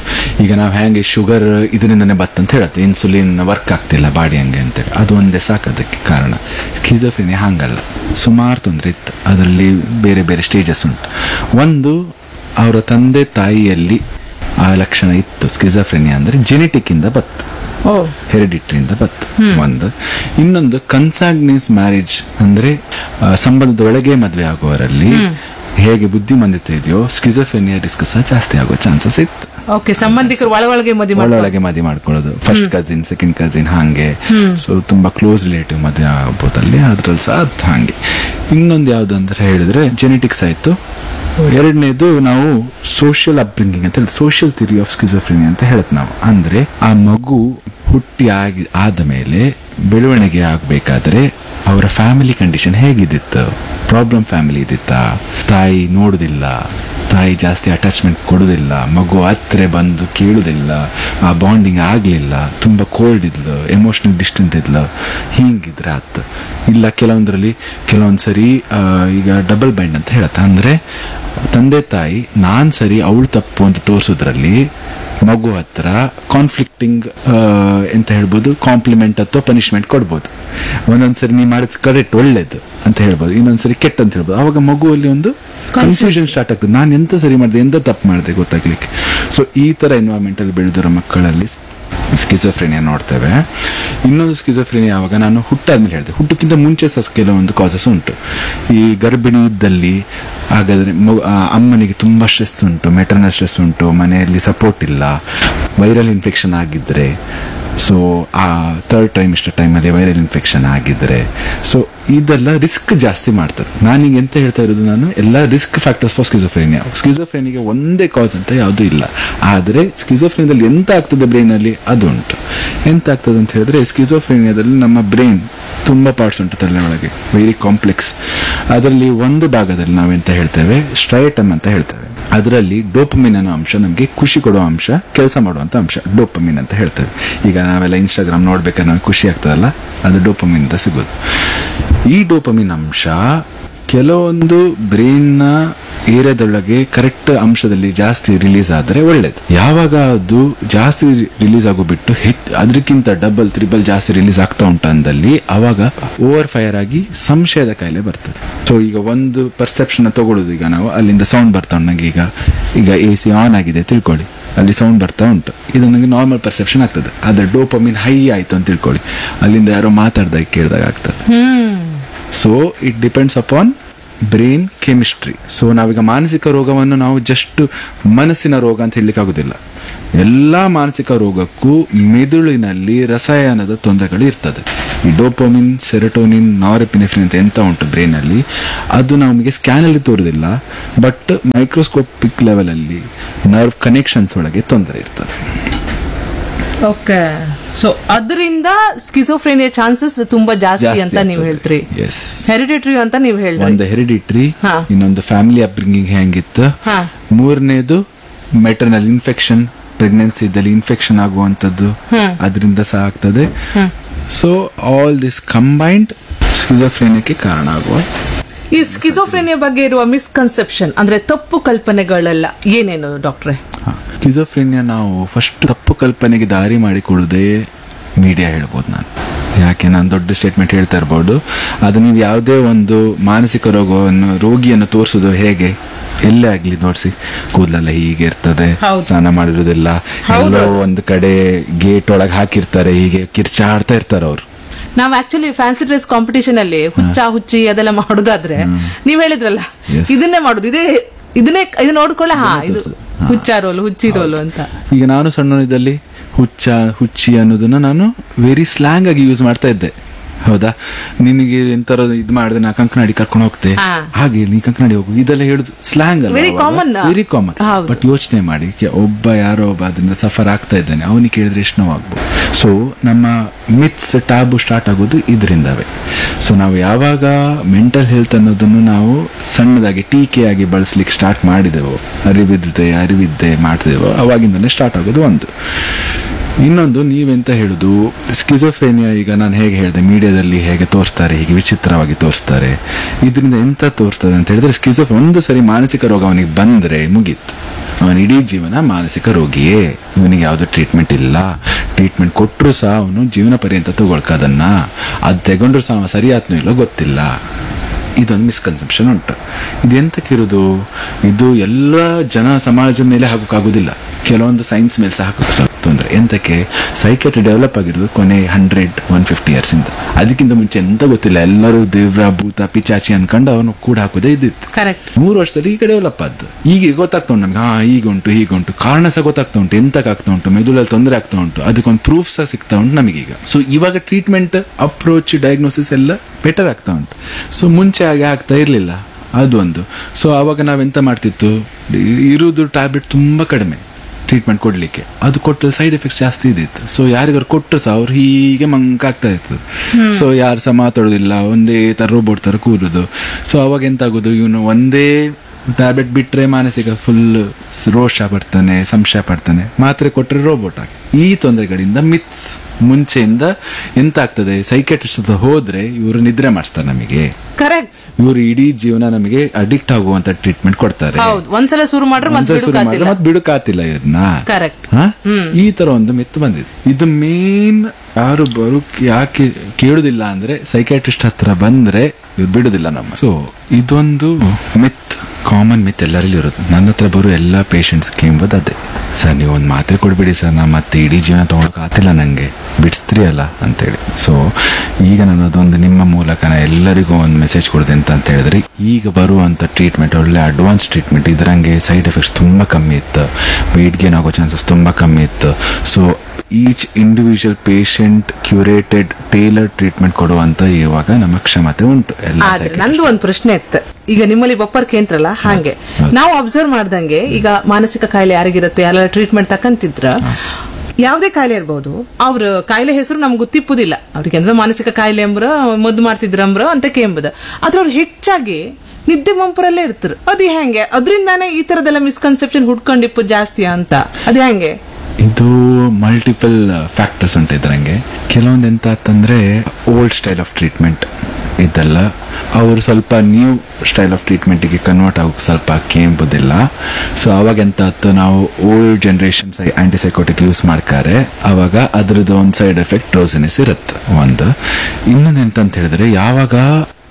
ಈಗ ನಾವು ಹೆಂಗೆ ಶುಗರ್ ಇದರಿಂದನೇ ಬತ್ತಂತ ಹೇಳತ್ತೆ, ಇನ್ಸುಲಿನ್ ವರ್ಕ್ ಆಗ್ತಿಲ್ಲ ಬಾಡಿ ಹಂಗೆ ಅಂತೇಳಿ, ಅದು ಒಂದೇ ಸಾಕದಕ್ಕೆ ಕಾರಣ. ಸ್ಕಿಜೋಫ್ರೇನಿಯಾ ಹಂಗಲ್ಲ, ಸುಮಾರು ತೊಂದರೆ ಇತ್ತು. ಅದರಲ್ಲಿ ಬೇರೆ ಬೇರೆ ಸ್ಟೇಜಸ್ ಉಂಟು. ಒಂದು, ಅವರ ತಂದೆ ತಾಯಿಯಲ್ಲಿ ಆ ಲಕ್ಷಣ ಇತ್ತು. ಸ್ಕಿಜೋಫ್ರೇನಿಯಾ ಅಂದ್ರೆ ಜೆನೆಟಿಕ್ ಇಂದ ಬತ್ತು, ಹೆರಿಡಿಟ್ರಿಯಿಂದ ಬತ್ತು ಒಂದು. ಇನ್ನೊಂದು ಕನ್ಸಾಗ್ನಿಸ್ ಮ್ಯಾರೇಜ್ ಅಂದ್ರೆ ಸಂಬಂಧದ ಒಳಗೆ ಮದುವೆ ಆಗುವವರಲ್ಲಿ ಹೇಗೆ ಬುದ್ಧಿಮಾಂದ್ಯತೆ ಇದೆಯೋ ಸ್ಕಿಜೋಫ್ರೇನಿಯಾ ರಿಸ್ಕ್ ಸಹ ಜಾಸ್ತಿ ಆಗೋ ಚಾನ್ಸಸ್ ಇತ್ತು. ಓಕೆ, ಸಂಬಂಧಿಕರು ಒಳಗೊಳಗೆ ಮದುವೆ ಒಳಗೆ ಮದುವೆ ಮಾಡ್ಕೊಳ್ಳೋದು, ಫಸ್ಟ್ ಕಸಿನ್ ಸೆಕೆಂಡ್ ಕಸಿನ್ ಹಾಗೆ. ಸೊ ತುಂಬಾ ಕ್ಲೋಸ್ ರಿಲೇಟಿವ್ ಮದುವೆ ಆಗ್ಬೋದಲ್ಲಿ, ಅದ್ರಲ್ಲಿ ಸಹ ಅದು ಹಾಗೆ. ಇನ್ನೊಂದು ಯಾವ್ದು ಅಂತ ಹೇಳಿದ್ರೆ ಜೆನೆಟಿಕ್ಸ್ ಆಯ್ತು. ಎರಡನೇದು ನಾವು ಸೋಷಿಯಲ್ ಅಪ್ಬ್ರಿಂಗಿಂಗ್ ಅಂತ ಹೇಳಿ ಸೋಷಿಯಲ್ ಥಿಯರಿ ಆಫ್ ಸ್ಕಿಜೋಫ್ರೇನಿಯಾ ಅಂತ ಹೇಳುತ್ತೆ ನಾವು. ಅಂದ್ರೆ ಆ ಮಗು ಹುಟ್ಟಿ ಆಗಿ ಆದ ಮೇಲೆ ಬೆಳವಣಿಗೆ ಆಗ್ಬೇಕಾದ್ರೆ ಅವರ ಫ್ಯಾಮಿಲಿ ಕಂಡೀಷನ್ ಹೇಗಿದ್ದಿತ್ತು, ಪ್ರಾಬ್ಲಮ್ ಫ್ಯಾಮಿಲಿ ಇದ್ದಿತ್ತಾ, ತಾಯಿ ನೋಡುದಿಲ್ಲ, ತಾಯಿ ಜಾಸ್ತಿ ಅಟ್ಯಾಚ್ಮೆಂಟ್ ಕೊಡುದಿಲ್ಲ, ಮಗು ಹತ್ರ ಬಂದು ಕೇಳುದಿಲ್ಲ, ಆ ಬಾಂಡಿಂಗ್ ಆಗ್ಲಿಲ್ಲ, ತುಂಬಾ ಕೋಲ್ಡ್ ಇದ್ಲು, ಎಮೋಷನಲ್ ಡಿಸ್ಟೆಂಟ್ ಇದ್ಲು, ಹಿಂಗಿದ್ರೆ ಆತ. ಇಲ್ಲ ಕೆಲವೊಂದ್ರಲ್ಲಿ ಕೆಲವೊಂದ್ಸರಿ ಈಗ ಡಬಲ್ ಬೈಂಡ್ ಅಂತ ಹೇಳತ್ತ, ಅಂದ್ರೆ ತಂದೆ ತಾಯಿ ನಾನ್ ಸರಿ ಅವಳು ತಪ್ಪು ಅಂತ ತೋರ್ಸೋದ್ರಲ್ಲಿ ಮಗು ಹತ್ರ ಕಾನ್ಫ್ಲಿಕ್ಟಿಂಗ್ ಎಂತ ಹೇಳ್ಬೋದು, ಕಾಂಪ್ಲಿಮೆಂಟ್ ಅಥವಾ ಪನಿಷ್ಮೆಂಟ್ ಕೊಡ್ಬೋದು. ಒಂದೊಂದ್ಸರಿ ನೀ ಮಾಡಿದ ಕರೆಕ್ಟ್ ಒಳ್ಳೇದು ಅಂತ ಹೇಳ್ಬೋದು, ಇನ್ನೊಂದ್ಸರಿ ಕೆಟ್ಟ ಅಂತ ಹೇಳ್ಬೋದು. ಅವಾಗ ಮಗುವಲ್ಲಿ ಒಂದು ಕನ್ಫ್ಯೂಷನ್ ಸ್ಟಾರ್ಟ್ ಆಗ್ತದೆ, ನಾನು ಎಂತ ಸರಿ ಮಾಡಿದೆ ಎಂತ ತಪ್ಪು ಮಾಡಿದೆ ಗೊತ್ತಾಗ್ಲಿಕ್ಕೆ. ಸೊ ಈ ತರ ಎನ್ವೈರನ್ಮೆಂಟ್ ಅಲ್ಲಿ ಬೆಳೆದಿರೋ ಮಕ್ಕಳಲ್ಲಿ ಸ್ಕಿಜೋಫ್ರೇನಿಯಾ ನೋಡ್ತೇವೆ. ಇನ್ನೊಂದು ಸ್ಕಿಜೋಫ್ರೇನಿಯಾ ಯಾವಾಗ ನಾನು ಹುಟ್ಟಾದ್ಮೇಲೆ ಹೇಳಿದೆ, ಹುಟ್ಟಕ್ಕಿಂತ ಮುಂಚೆ ಸಹ ಕೆಲವೊಂದು ಕಾಸಸ್ ಉಂಟು. ಈ ಗರ್ಭಿಣಿ ಇದ್ದಲ್ಲಿ ಹಾಗಾದ್ರೆ ಅಮ್ಮನಿಗೆ ತುಂಬಾ ಸ್ಟ್ರೆಸ್ ಉಂಟು, ಮೆಟರ್ನಲ್ ಸ್ಟ್ರೆಸ್ ಉಂಟು, ಮನೆಯಲ್ಲಿ ಸಪೋರ್ಟ್ ಇಲ್ಲ, ವೈರಲ್ ಇನ್ಫೆಕ್ಷನ್ ಆಗಿದ್ರೆ, ಸೊ ಆ ಥರ್ಡ್ ಟೈಮ್ ಇಷ್ಟ ಟೈಮಲ್ಲಿ ವೈರಲ್ ಇನ್ಫೆಕ್ಷನ್ ಆಗಿದ್ರೆ, ಸೊ ಇದೆಲ್ಲ ರಿಸ್ಕ್ ಜಾಸ್ತಿ ಮಾಡ್ತಾರೆ. ನಾನೀಗ ಎಂತ ಹೇಳ್ತಾ ಇರೋದು, ನಾನು ಎಲ್ಲ ರಿಸ್ಕ್ ಫ್ಯಾಕ್ಟರ್ಸ್ ಫಾರ್ ಸ್ಕಿಜೋಫ್ರೇನಿಯಾ. ಸ್ಕಿಜೋಫ್ರೇನಿಯಾಗೆ ಒಂದೇ ಕಾಸ್ ಅಂತ ಯಾವುದೂ ಇಲ್ಲ. ಆದರೆ ಸ್ಕಿಜೋಫ್ರೇನಿಯಾದಲ್ಲಿ ಎಂತ ಆಗ್ತದೆ ಬ್ರೈನ್ ಅಲ್ಲಿ ಅದು ಉಂಟು. ಎಂತ ಆಗ್ತದೆ ಅಂತ ಹೇಳಿದ್ರೆ, ಸ್ಕಿಜೋಫ್ರೇನಿಯಾದಲ್ಲಿ ನಮ್ಮ ಬ್ರೈನ್ ತುಂಬಾ ಪಾರ್ಟ್ಸ್ ಉಂಟು ತಲೆ ಒಳಗೆ, ವೆರಿ ಕಾಂಪ್ಲೆಕ್ಸ್. ಅದರಲ್ಲಿ ಒಂದು ಭಾಗದಲ್ಲಿ ನಾವೆಂತ ಹೇಳ್ತೇವೆ, ಸ್ಟ್ರೈಟಮ್ ಅಂತ ಹೇಳ್ತೇವೆ. ಅದರಲ್ಲಿ ಡೋಪಮಿನ್ ಅನ್ನೋ ಅಂಶ, ನಮಗೆ ಖುಷಿ ಕೊಡುವ ಅಂಶ, ಕೆಲಸ ಮಾಡುವಂತ ಅಂಶ, ಡೋಪಮಿನ್ ಅಂತ ಹೇಳ್ತೇವೆ. ಈಗ ನಾವೆಲ್ಲ ಇನ್ಸ್ಟಾಗ್ರಾಮ್ ನೋಡ್ಬೇಕಾದ್ರೆ ನಮಗೆ ಖುಷಿ ಆಗ್ತದಲ್ಲ, ಅದು ಡೋಪಮಿನ್ ಅಂತ ಸಿಗೋದು. ಈ ಡೋಪಮಿನ್ ಅಂಶ ಕೆಲವೊಂದು ಬ್ರೈನ್ ನ ಏರಿಯಾದೊಳಗೆ ಕರೆಕ್ಟ್ ಅಂಶದಲ್ಲಿ ಜಾಸ್ತಿ ರಿಲೀಸ್ ಆದರೆ ಒಳ್ಳೇದು. ಯಾವಾಗ ಅದು ಜಾಸ್ತಿ ರಿಲೀಸ್ ಆಗೋ ಬಿಟ್ಟು ಅದಕ್ಕಿಂತ ಡಬಲ್ ತ್ರಿಬಲ್ ಜಾಸ್ತಿ ರಿಲೀಸ್ ಆಗ್ತಾ ಉಂಟು ಅಂದಲ್ಲಿ ಅವಾಗ ಓವರ್ ಫೈರ್ ಆಗಿ ಸಂಶಯದ ಕಾಯಿಲೆ ಬರ್ತದೆ. ಸೊ ಈಗ ಒಂದು ಪರ್ಸೆಪ್ಷನ್ ತಗೊಳ್ಳೋದು, ಈಗ ನಾವು ಅಲ್ಲಿಂದ ಸೌಂಡ್ ಬರ್ತಾ ಉಂಟು, ನಂಗೆ ಈಗ ಈಗ ಎ ಸಿ ಆನ್ ಆಗಿದೆ ತಿಳ್ಕೊಳ್ಳಿ, ಅಲ್ಲಿ ಸೌಂಡ್ ಬರ್ತಾ ಉಂಟು, ಇದು ನನಗೆ ನಾರ್ಮಲ್ ಪರ್ಸೆಪ್ಷನ್ ಆಗ್ತದೆ. ಆದ್ರೆ ಡೋಪಮಿನ್ ಹೈ ಆಯ್ತು ಅಂತ ತಿಳ್ಕೊಳ್ಳಿ, ಅಲ್ಲಿಂದ ಯಾರೋ ಮಾತಾಡ್ದಾಗ ಕೇಳಿದಾಗ ಆಗ್ತದೆ. So it depends upon brain chemistry. So ನಾವೀಗ ಮಾನಸಿಕ ರೋಗವನ್ನು ನಾವು ಜಸ್ಟ್ ಮನಸ್ಸಿನ ರೋಗ ಅಂತ ಹೇಳಲಿಕ್ಕೆ ಆಗುದಿಲ್ಲ. ಎಲ್ಲಾ ಮಾನಸಿಕ ರೋಗಕ್ಕೂ ಮೆದುಳಿನಲ್ಲಿ ರಸಾಯನದ ತೊಂದರೆಗಳು ಇರ್ತದೆ. ಈ ಡೋಪೋಮಿನ್, ಸೆರೋಟೋನಿನ್, ನಾರೆಪಿನೆಫ್ರಿನ್ ಅಂತ ಎಂತ ಉಂಟು ಬ್ರೈನ್ ಅಲ್ಲಿ, ಅದು ನಮಗೆ ಸ್ಕ್ಯಾನ್ ಅಲ್ಲಿ ತೋರುದಿಲ್ಲ, ಬಟ್ ಮೈಕ್ರೋಸ್ಕೋಪಿಕ್ ಲೆವೆಲ್ ಅಲ್ಲಿ ನರ್ವ್ ಕನೆಕ್ಷನ್ಸ್ ಒಳಗೆ ತೊಂದರೆ ಇರ್ತದೆ. ಓಕೆ, ಸೊ ಅದರಿಂದ ಸ್ಕಿಜೋಫ್ರೇನಿಯಾ ಚಾನ್ಸಸ್ ತುಂಬಾ ಜಾಸ್ತಿ ಅಂತ ನೀವು ಹೇಳ್ತೀರಿ. ಹೆರಿಡಿಟ್ರಿ ಅಂತ ನೀವು ಹೇಳ್ರಿ. ಒಂದು ಹೆರಿಡಿಟ್ರಿ, ಇನ್ನೊಂದು ಫ್ಯಾಮಿಲಿ ಅಪ್ಬ್ರಿಂಗಿಂಗ್ ಹೆಂಗಿತ್ತು, ಮೂರನೇದು ಮೆಟರ್ನಲ್ ಇನ್ಫೆಕ್ಷನ್, ಪ್ರೆಗ್ನೆನ್ಸಿ ಇದ್ದಲ್ಲಿ ಇನ್ಫೆಕ್ಷನ್ ಆಗುವಂತದ್ದು ಅದರಿಂದ ಸಹ ಆಗ್ತದೆ. ಸೊ ಆಲ್ ದಿಸ್ ಕಂಬೈನ್ಡ್ ಸ್ಕಿಜೋಫ್ರೇನಿಯಾಕ್ಕೆ ಕಾರಣ ಆಗುವ. ಈ ಸ್ಕಿಜೋಫ್ರೇನಿಯಾ ಬಗ್ಗೆ ಇರುವ ಮಿಸ್ಕನ್ಸೆಪ್ಷನ್ ಅಂದ್ರೆ ತಪ್ಪು ಕಲ್ಪನೆಗಳೆಲ್ಲ ಏನೇನು ಡಾಕ್ಟ್ರೆ? ಸ್ಕಿಜೋಫ್ರೇನಿಯಾ ನಾವು ಫಸ್ಟ್ ತಪ್ಪು ಕಲ್ಪನೆಗೆ ದಾರಿ ಮಾಡಿಕೊಳ್ಳುವುದೇ ಮೀಡಿಯಾ ಹೇಳ್ಬೋದು ನಾನು. ಯಾಕೆ ನಾನು ದೊಡ್ಡ ಸ್ಟೇಟ್ಮೆಂಟ್ ಹೇಳ್ತಾ ಇರ್ಬೋದು, ಅದು ನೀವು ಯಾವುದೇ ಒಂದು ಮಾನಸಿಕ ರೋಗವನ್ನು ರೋಗಿಯನ್ನು ತೋರಿಸೋದು ಹೇಗೆ, ಎಲ್ಲೇ ಆಗ್ಲಿ ನೋಡ್ಸಿ, ಕೂದಲೆಲ್ಲ ಹೀಗೆ ಇರ್ತದೆ, ಸ್ನಾನ ಮಾಡಿರೋದಿಲ್ಲ, ಎಲ್ಲೋ ಒಂದು ಕಡೆ ಗೇಟ್ ಒಳಗೆ ಹಾಕಿರ್ತಾರೆ, ಹೀಗೆ ಕಿರ್ಚಾಡ್ತಾ ಇರ್ತಾರೆ ಅವರು. ನಾವ್ ಆಕ್ಚುಲಿ ಫ್ಯಾನ್ಸಿ ಡ್ರೆಸ್ ಕಾಂಪಿಟೇಷನ್ ಅಲ್ಲಿ ಹುಚ್ಚ ಹುಚ್ಚಿ ಅದೆಲ್ಲ ಮಾಡುದಾದ್ರೆ ನೀವ್ ಹೇಳಿದ್ರಲ್ಲ ಇದನ್ನೇ ಮಾಡುದು, ಇದೇ ಇದನ್ನೇ ಇದು ನೋಡ್ಕೊಳ್ಳೆ, ಹಾ ಇದು ಹುಚ್ಚ ರೋಲು, ಹುಚ್ಚಿ ರೋಲು ಅಂತ. ಈಗ ನಾನು ಸಣ್ಣನಿದ್ದಲ್ಲಿ ಹುಚ್ಚ ಹುಚ್ಚಿ ಅನ್ನೋದನ್ನ ನಾನು ವೆರಿ ಸ್ಲ್ಯಾಂಗ್ ಆಗಿ ಯೂಸ್ ಮಾಡ್ತಾ ಇದ್ದೆ. ಹೌದಾ, ನಿನಗೆ ಎಂತರ ಇದು ಮಾಡಿದ್ರೆ ನಾ ಕಂಕನಾಡಿ ಕರ್ಕೊಂಡು ಹೋಗ್ತೆ, ಹಾಗೆ ನೀ ಕಂಕನಾಡಿ ಹೋಗು, ಇದೆಲ್ಲ ಹೇಳುದು ಸ್ಲ್ಯಾಂಗ್ ಅಲ್ಲ, ವೆರಿ ಕಾಮನ್. ಬಟ್ ಯೋಚನೆ ಮಾಡಿ, ಒಬ್ಬ ಯಾರೋ ಒಬ್ಬ ಅದರಿಂದ ಸಫರ್ ಆಗ್ತಾ ಇದ್ದಾನೆ, ಅವನಿಗೆ ಕೇಳಿದ್ರೆ ಎಷ್ಟು ನೋವಾಗ್ಬೋದು. ಸೊ ನಮ್ಮ ಮಿತ್ಸ್ ಟ್ಯಾಬು ಸ್ಟಾರ್ಟ್ ಆಗೋದು ಇದರಿಂದವೇ. ಸೊ ನಾವು ಯಾವಾಗ ಮೆಂಟಲ್ ಹೆಲ್ತ್ ಅನ್ನೋದನ್ನು ನಾವು ಸಣ್ಣದಾಗಿ ಟೀಕೆಯಾಗಿ ಬಳಸ್ಲಿಕ್ಕೆ ಸ್ಟಾರ್ಟ್ ಮಾಡಿದೆವೋ, ಅರಿವಿದ್ದೆ ಅರಿವಿದ್ದೆ ಮಾಡ್ತಿದ್ದೇವೋ, ಅವಾಗಿಂದಲೇ ಸ್ಟಾರ್ಟ್ ಆಗೋದು ಒಂದು. ಇನ್ನೊಂದು, ನೀವೆಂತ ಹೇಳುದು ಸ್ಕಿಜೋಫ್ರೇನಿಯಾ, ಈಗ ನಾನು ಹೇಗೆ ಹೇಳಿದೆ, ಮೀಡಿಯಾದಲ್ಲಿ ಹೇಗೆ ತೋರಿಸ್ತಾರೆ, ಹೀಗೆ ವಿಚಿತ್ರವಾಗಿ ತೋರಿಸ್ತಾರೆ, ಇದರಿಂದ ಎಂತ ತೋರಿಸ್ತದೆ ಅಂತ ಹೇಳಿದ್ರೆ, ಸ್ಕಿಜೋಫ್ ಒಂದು ಸರಿ ಮಾನಸಿಕ ರೋಗ ಅವನಿಗೆ ಬಂದ್ರೆ ಮುಗೀತು, ಅವನ ಇಡೀ ಜೀವನ ಮಾನಸಿಕ ರೋಗಿಯೇ, ಇವನಿಗೆ ಯಾವ್ದು ಟ್ರೀಟ್ಮೆಂಟ್ ಇಲ್ಲ. ಟ್ರೀಟ್ಮೆಂಟ್ ಕೊಟ್ಟರು ಸಹ ಅವನು ಜೀವನ ಪರ್ಯಂತ ತಗೊಳ್ಕದನ್ನ, ಅದು ತಗೊಂಡ್ರು ಸಹ ಸರಿ ಆತ್ನೂ ಇಲ್ಲ ಗೊತ್ತಿಲ್ಲ. ಇದೊಂದು ಮಿಸ್ಕನ್ಸೆಪ್ಷನ್ ಉಂಟು. ಇದೆಂತಕ್ಕಿರೋದು, ಇದು ಎಲ್ಲ ಜನ ಸಮಾಜದ ಮೇಲೆ ಹಾಕೋಕ್ಕಾಗೋದಿಲ್ಲ, ಕೆಲವೊಂದು ಸೈನ್ಸ್ ಮೇಲೆ ಸಹ ಹಾಕೋಕೆ ತೊಂದರೆ. ಎಂತಕ್ಕೆ, ಸೈಕೆಟ್ರಿ ಡೆವಲಪ್ ಆಗಿರೋದು ಕೊನೆ ಹಂಡ್ರೆಡ್ ಒನ್ ಫಿಫ್ಟಿ ಇಯರ್ಸ್ ಇಂದ. ಅದಕ್ಕಿಂತ ಮುಂಚೆ ಎಂತ ಗೊತ್ತಿಲ್ಲ, ಎಲ್ಲರೂ ದೇವ್ರ ಭೂತ ಪಿಚಾಚಿ ಅನ್ಕೊಂಡು ಅವನು ಕೂಡ ಹಾಕೋದೇ ಇದ್ದಿತ್ತು. ಮೂರು ವರ್ಷದಲ್ಲಿ ಈಗ ಡೆವಲಪ್ ಆದ್ದು, ಈಗ ಗೊತ್ತಾಗ್ತಾ ಉಂಟು ನಮ್ಗೆ, ಹಾ ಈಗ ಉಂಟು ಹೀಗೆ ಉಂಟು, ಕಾರಣ ಸಹ ಗೊತ್ತಾಗ್ತಾ ಉಂಟು, ಎಂತಕ್ಕಾಗ್ತಾ ಉಂಟು, ಮೆದುಳಲ್ಲಿ ತೊಂದರೆ ಆಗ್ತಾ ಉಂಟು, ಅದಕ್ಕೊಂದು ಪ್ರೂಫ್ ಸಹ ಸಿಗ್ತಾ ಉಂಟು ನಮಗೀಗ. ಸೊ ಇವಾಗ ಟ್ರೀಟ್ಮೆಂಟ್ ಅಪ್ರೋಚ್ ಡಯಾಗ್ನೋಸಿಸ್ ಎಲ್ಲ ಬೆಟರ್ ಆಗ್ತಾ ಉಂಟು. ಸೊ ಮುಂಚೆ ಹಾಗೆ ಆಗ್ತಾ ಇರ್ಲಿಲ್ಲ, ಅದೊಂದು. ಸೊ ಅವಾಗ ನಾವೆಂತ ಮಾಡ್ತಿತ್ತು, ಇರುವುದು ಟ್ಯಾಬ್ಲೆಟ್ ತುಂಬಾ ಕಡಿಮೆ ಟ್ರೀಟ್ಮೆಂಟ್ ಕೊಡ್ಲಿಕ್ಕೆ, ಅದು ಕೊಟ್ಟರೆ ಸೈಡ್ ಎಫೆಕ್ಟ್ಸ್ ಜಾಸ್ತಿ ಇದ್ದಿತ್ತು. ಸೊ ಯಾರಿಗಾರು ಕೊಟ್ಟರು ಸಹ ಅವ್ರು ಹೀಗೆ ಮಂಕ ಆಗ್ತಾ ಇರ್ತದೆ. ಸೊ ಯಾರು ಸಹ ಮಾತಾಡೋದಿಲ್ಲ, ಒಂದೇ ತರ ರೋಬೋಟ್ ತರ ಕೂರುದು. ಸೊ ಅವಾಗ ಎಂತ ಆಗೋದು, ಇವನು ಒಂದೇ ಟ್ಯಾಬ್ಲೆಟ್ ಬಿಟ್ರೆ ಮಾನಸಿಕ ಫುಲ್ ರೋಷ ಪಡ್ತಾನೆ, ಸಂಶಯ ಪಡ್ತಾನೆ, ಮಾತ್ರೆ ಕೊಟ್ಟರೆ ರೋಬೋಟ್ ಆಗಿ. ಈ ತೊಂದರೆಗಳಿಂದ ಮಿತ್ಸ್ ಮುಂಚೆಯಿಂದ ಎಂತ ಆಗ್ತದೆ, ಸೈಕಾಟ್ರಿಸ್ಟ್ ಹೋದ್ರೆ ಇವರು ನಿದ್ರೆ ಮಾಡಿಸ್ತಾರೆ ನಮಗೆ, ಕರೆಕ್ಟ್, ಇವರು ಇಡೀ ಜೀವನ ನಮಗೆ ಅಡಿಕ್ಟ್ ಆಗುವಂತ ಟ್ರೀಟ್ಮೆಂಟ್ ಕೊಡ್ತಾರೆ. ಒಂದ್ಸಲ ಶುರು ಮಾಡ್ರೆ ಮತ್ತೆ ಬಿಡುಕಾತಿಲ್ಲ ಇವ್ರನ್ನ. ಕರೆಕ್ಟ್, ಈ ತರ ಒಂದು ಮಿತ್ ಬಂದಿದೆ. ಇದು ಮೇನ್ ಯಾರು ಬರು ಯಾಕೆ ಕೇಳುದಿಲ್ಲ ಅಂದ್ರೆ, ಸೈಕಾಟ್ರಿಸ್ಟ್ ಹತ್ರ ಬಂದ್ರೆ ಇವ್ರು ಬಿಡುದಿಲ್ಲ ನಮ್ಮ. ಸೊ ಇದೊಂದು ಮಿತ್, ಕಾಮನ್ ಮಿತ್ ಎಲ್ಲರಲ್ಲಿ ಇರುತ್ತೆ. ನನ್ನ ಹತ್ರ ಬರೋ ಎಲ್ಲ ಪೇಷಂಟ್ಸ್ ಎಂಬುದು ಅದೇ, ಸರ್ ನೀವು ಒಂದು ಮಾತ್ರೆ ಕೊಡ್ಬೇಡಿ ಸರ್, ನಾ ಮತ್ತೆ ಇಡೀ ಜೀವನ ತಗೊಳಕ್ ಆತಿಲ್ಲ ನಂಗೆ, ಬಿಡಿಸ್ತೀರಿ ಅಲ್ಲ ಅಂತೇಳಿ. ಸೊ ಈಗ ನಾನು ಅದೊಂದು ನಿಮ್ಮ ಮೂಲಕ ನಾ ಎಲ್ಲರಿಗೂ ಒಂದು ಮೆಸೇಜ್ ಕೊಡ್ದೆ ಅಂತ ಅಂತ ಹೇಳಿದ್ರೆ, ಈಗ ಬರುವಂತ ಟ್ರೀಟ್ಮೆಂಟ್ ಒಳ್ಳೆ ಅಡ್ವಾನ್ಸ್ ಟ್ರೀಟ್ಮೆಂಟ್, ಇದರಂಗೆ ಸೈಡ್ ಎಫೆಕ್ಟ್ಸ್ ತುಂಬಾ ಕಮ್ಮಿ ಇತ್ತು, ವೆಯ್ಟ್ ಗೇನ್ ಆಗೋ ಚಾನ್ಸಸ್ ತುಂಬಾ ಕಮ್ಮಿ ಇತ್ತು. So each individual patient curated Taylor treatment ಕೊಡುವಂತ ಇವಾಗ ನಮ್ಮ ಕ್ಷಮತೆ ಉಂಟು. ನಂದು ಒಂದು ಪ್ರಶ್ನೆ ಇತ್ತು, ಈಗ ನಿಮ್ಮಲ್ಲಿ ಬಪ್ಪರ್ ಕೇಂದ್ರಲ್ಲ, ಹಾಗೆ ನಾವು ಅಬ್ಸರ್ವ್ ಮಾಡ್ದಂಗೆ ಈಗ ಮಾನಸಿಕ ಕಾಯಿಲೆ ಯಾರಿಗಿರುತ್ತೆ, ಯಾರೆಲ್ಲ ಟ್ರೀಟ್ಮೆಂಟ್ ತಕ್ಕಂತಿದ್ರ, ಯಾವುದೇ ಕಾಯಿಲೆ ಇರ್ಬೋದು, ಅವ್ರ ಕಾಯಿಲೆ ಹೆಸರು ನಮ್ಗೆ ಗೊತ್ತಿಪ್ಪುದಿಲ್ಲ, ಅವ್ರಿಗೆ ಅಂದ್ರೆ ಮಾನಸಿಕ ಕಾಯಿಲೆ ಎಂಬ್ರ ಮದ್ದು ಮಾಡ್ತಿದ್ರಂಬ್ರ ಅಂತ ಕೇಂಬುದ, ಆದ್ರೆ ಅವ್ರು ಹೆಚ್ಚಾಗಿ ನಿದ್ದೆ ಮಂಪರಲ್ಲೇ ಇರ್ತಾರೆ. ಅದು ಹೆಂಗೆ, ಅದರಿಂದಾನೇ ಈ ತರದೆಲ್ಲ ಮಿಸ್ಕನ್ಸೆಪ್ಷನ್ ಹುಡ್ಕೊಂಡಿಪ್ಪು ಜಾಸ್ತಿ ಅಂತ, ಅದು ಹೆಂಗೆ? ಇದು ಮಲ್ಟಿಪಲ್ ಫ್ಯಾಕ್ಟರ್ಸ್ ಉಂಟು ಇದ್ರಂಗೆ. ಕೆಲವೊಂದು ಎಂತ ಅಂತಂದ್ರೆ ಓಲ್ಡ್ ಸ್ಟೈಲ್ ಆಫ್ ಟ್ರೀಟ್ಮೆಂಟ್ ಇದೆಲ್ಲ, ಅವರು ಸ್ವಲ್ಪ ನ್ಯೂ ಸ್ಟೈಲ್ ಆಫ್ ಟ್ರೀಟ್ಮೆಂಟ್ಗೆ ಕನ್ವರ್ಟ್ ಆಗೋಕೆ ಸ್ವಲ್ಪ ಕೇಂಬುದಿಲ್ಲ. ಸೊ ಅವಾಗ ಎಂತ ಆಯ್ತು, ನಾವು ಓಲ್ಡ್ ಜನರೇಷನ್ ಆಂಟಿಸೈಕೋಟಿಕ್ ಯೂಸ್ ಮಾಡ್ತಾರೆ, ಅವಾಗ ಅದ್ರದ್ದು ಒಂದು ಸೈಡ್ ಎಫೆಕ್ಟ್ ಡ್ರೌಸಿನೆಸ್ ಇರುತ್ತೆ ಒಂದು. ಇನ್ನೊಂದು ಎಂತ ಅಂತ ಹೇಳಿದ್ರೆ, ಯಾವಾಗ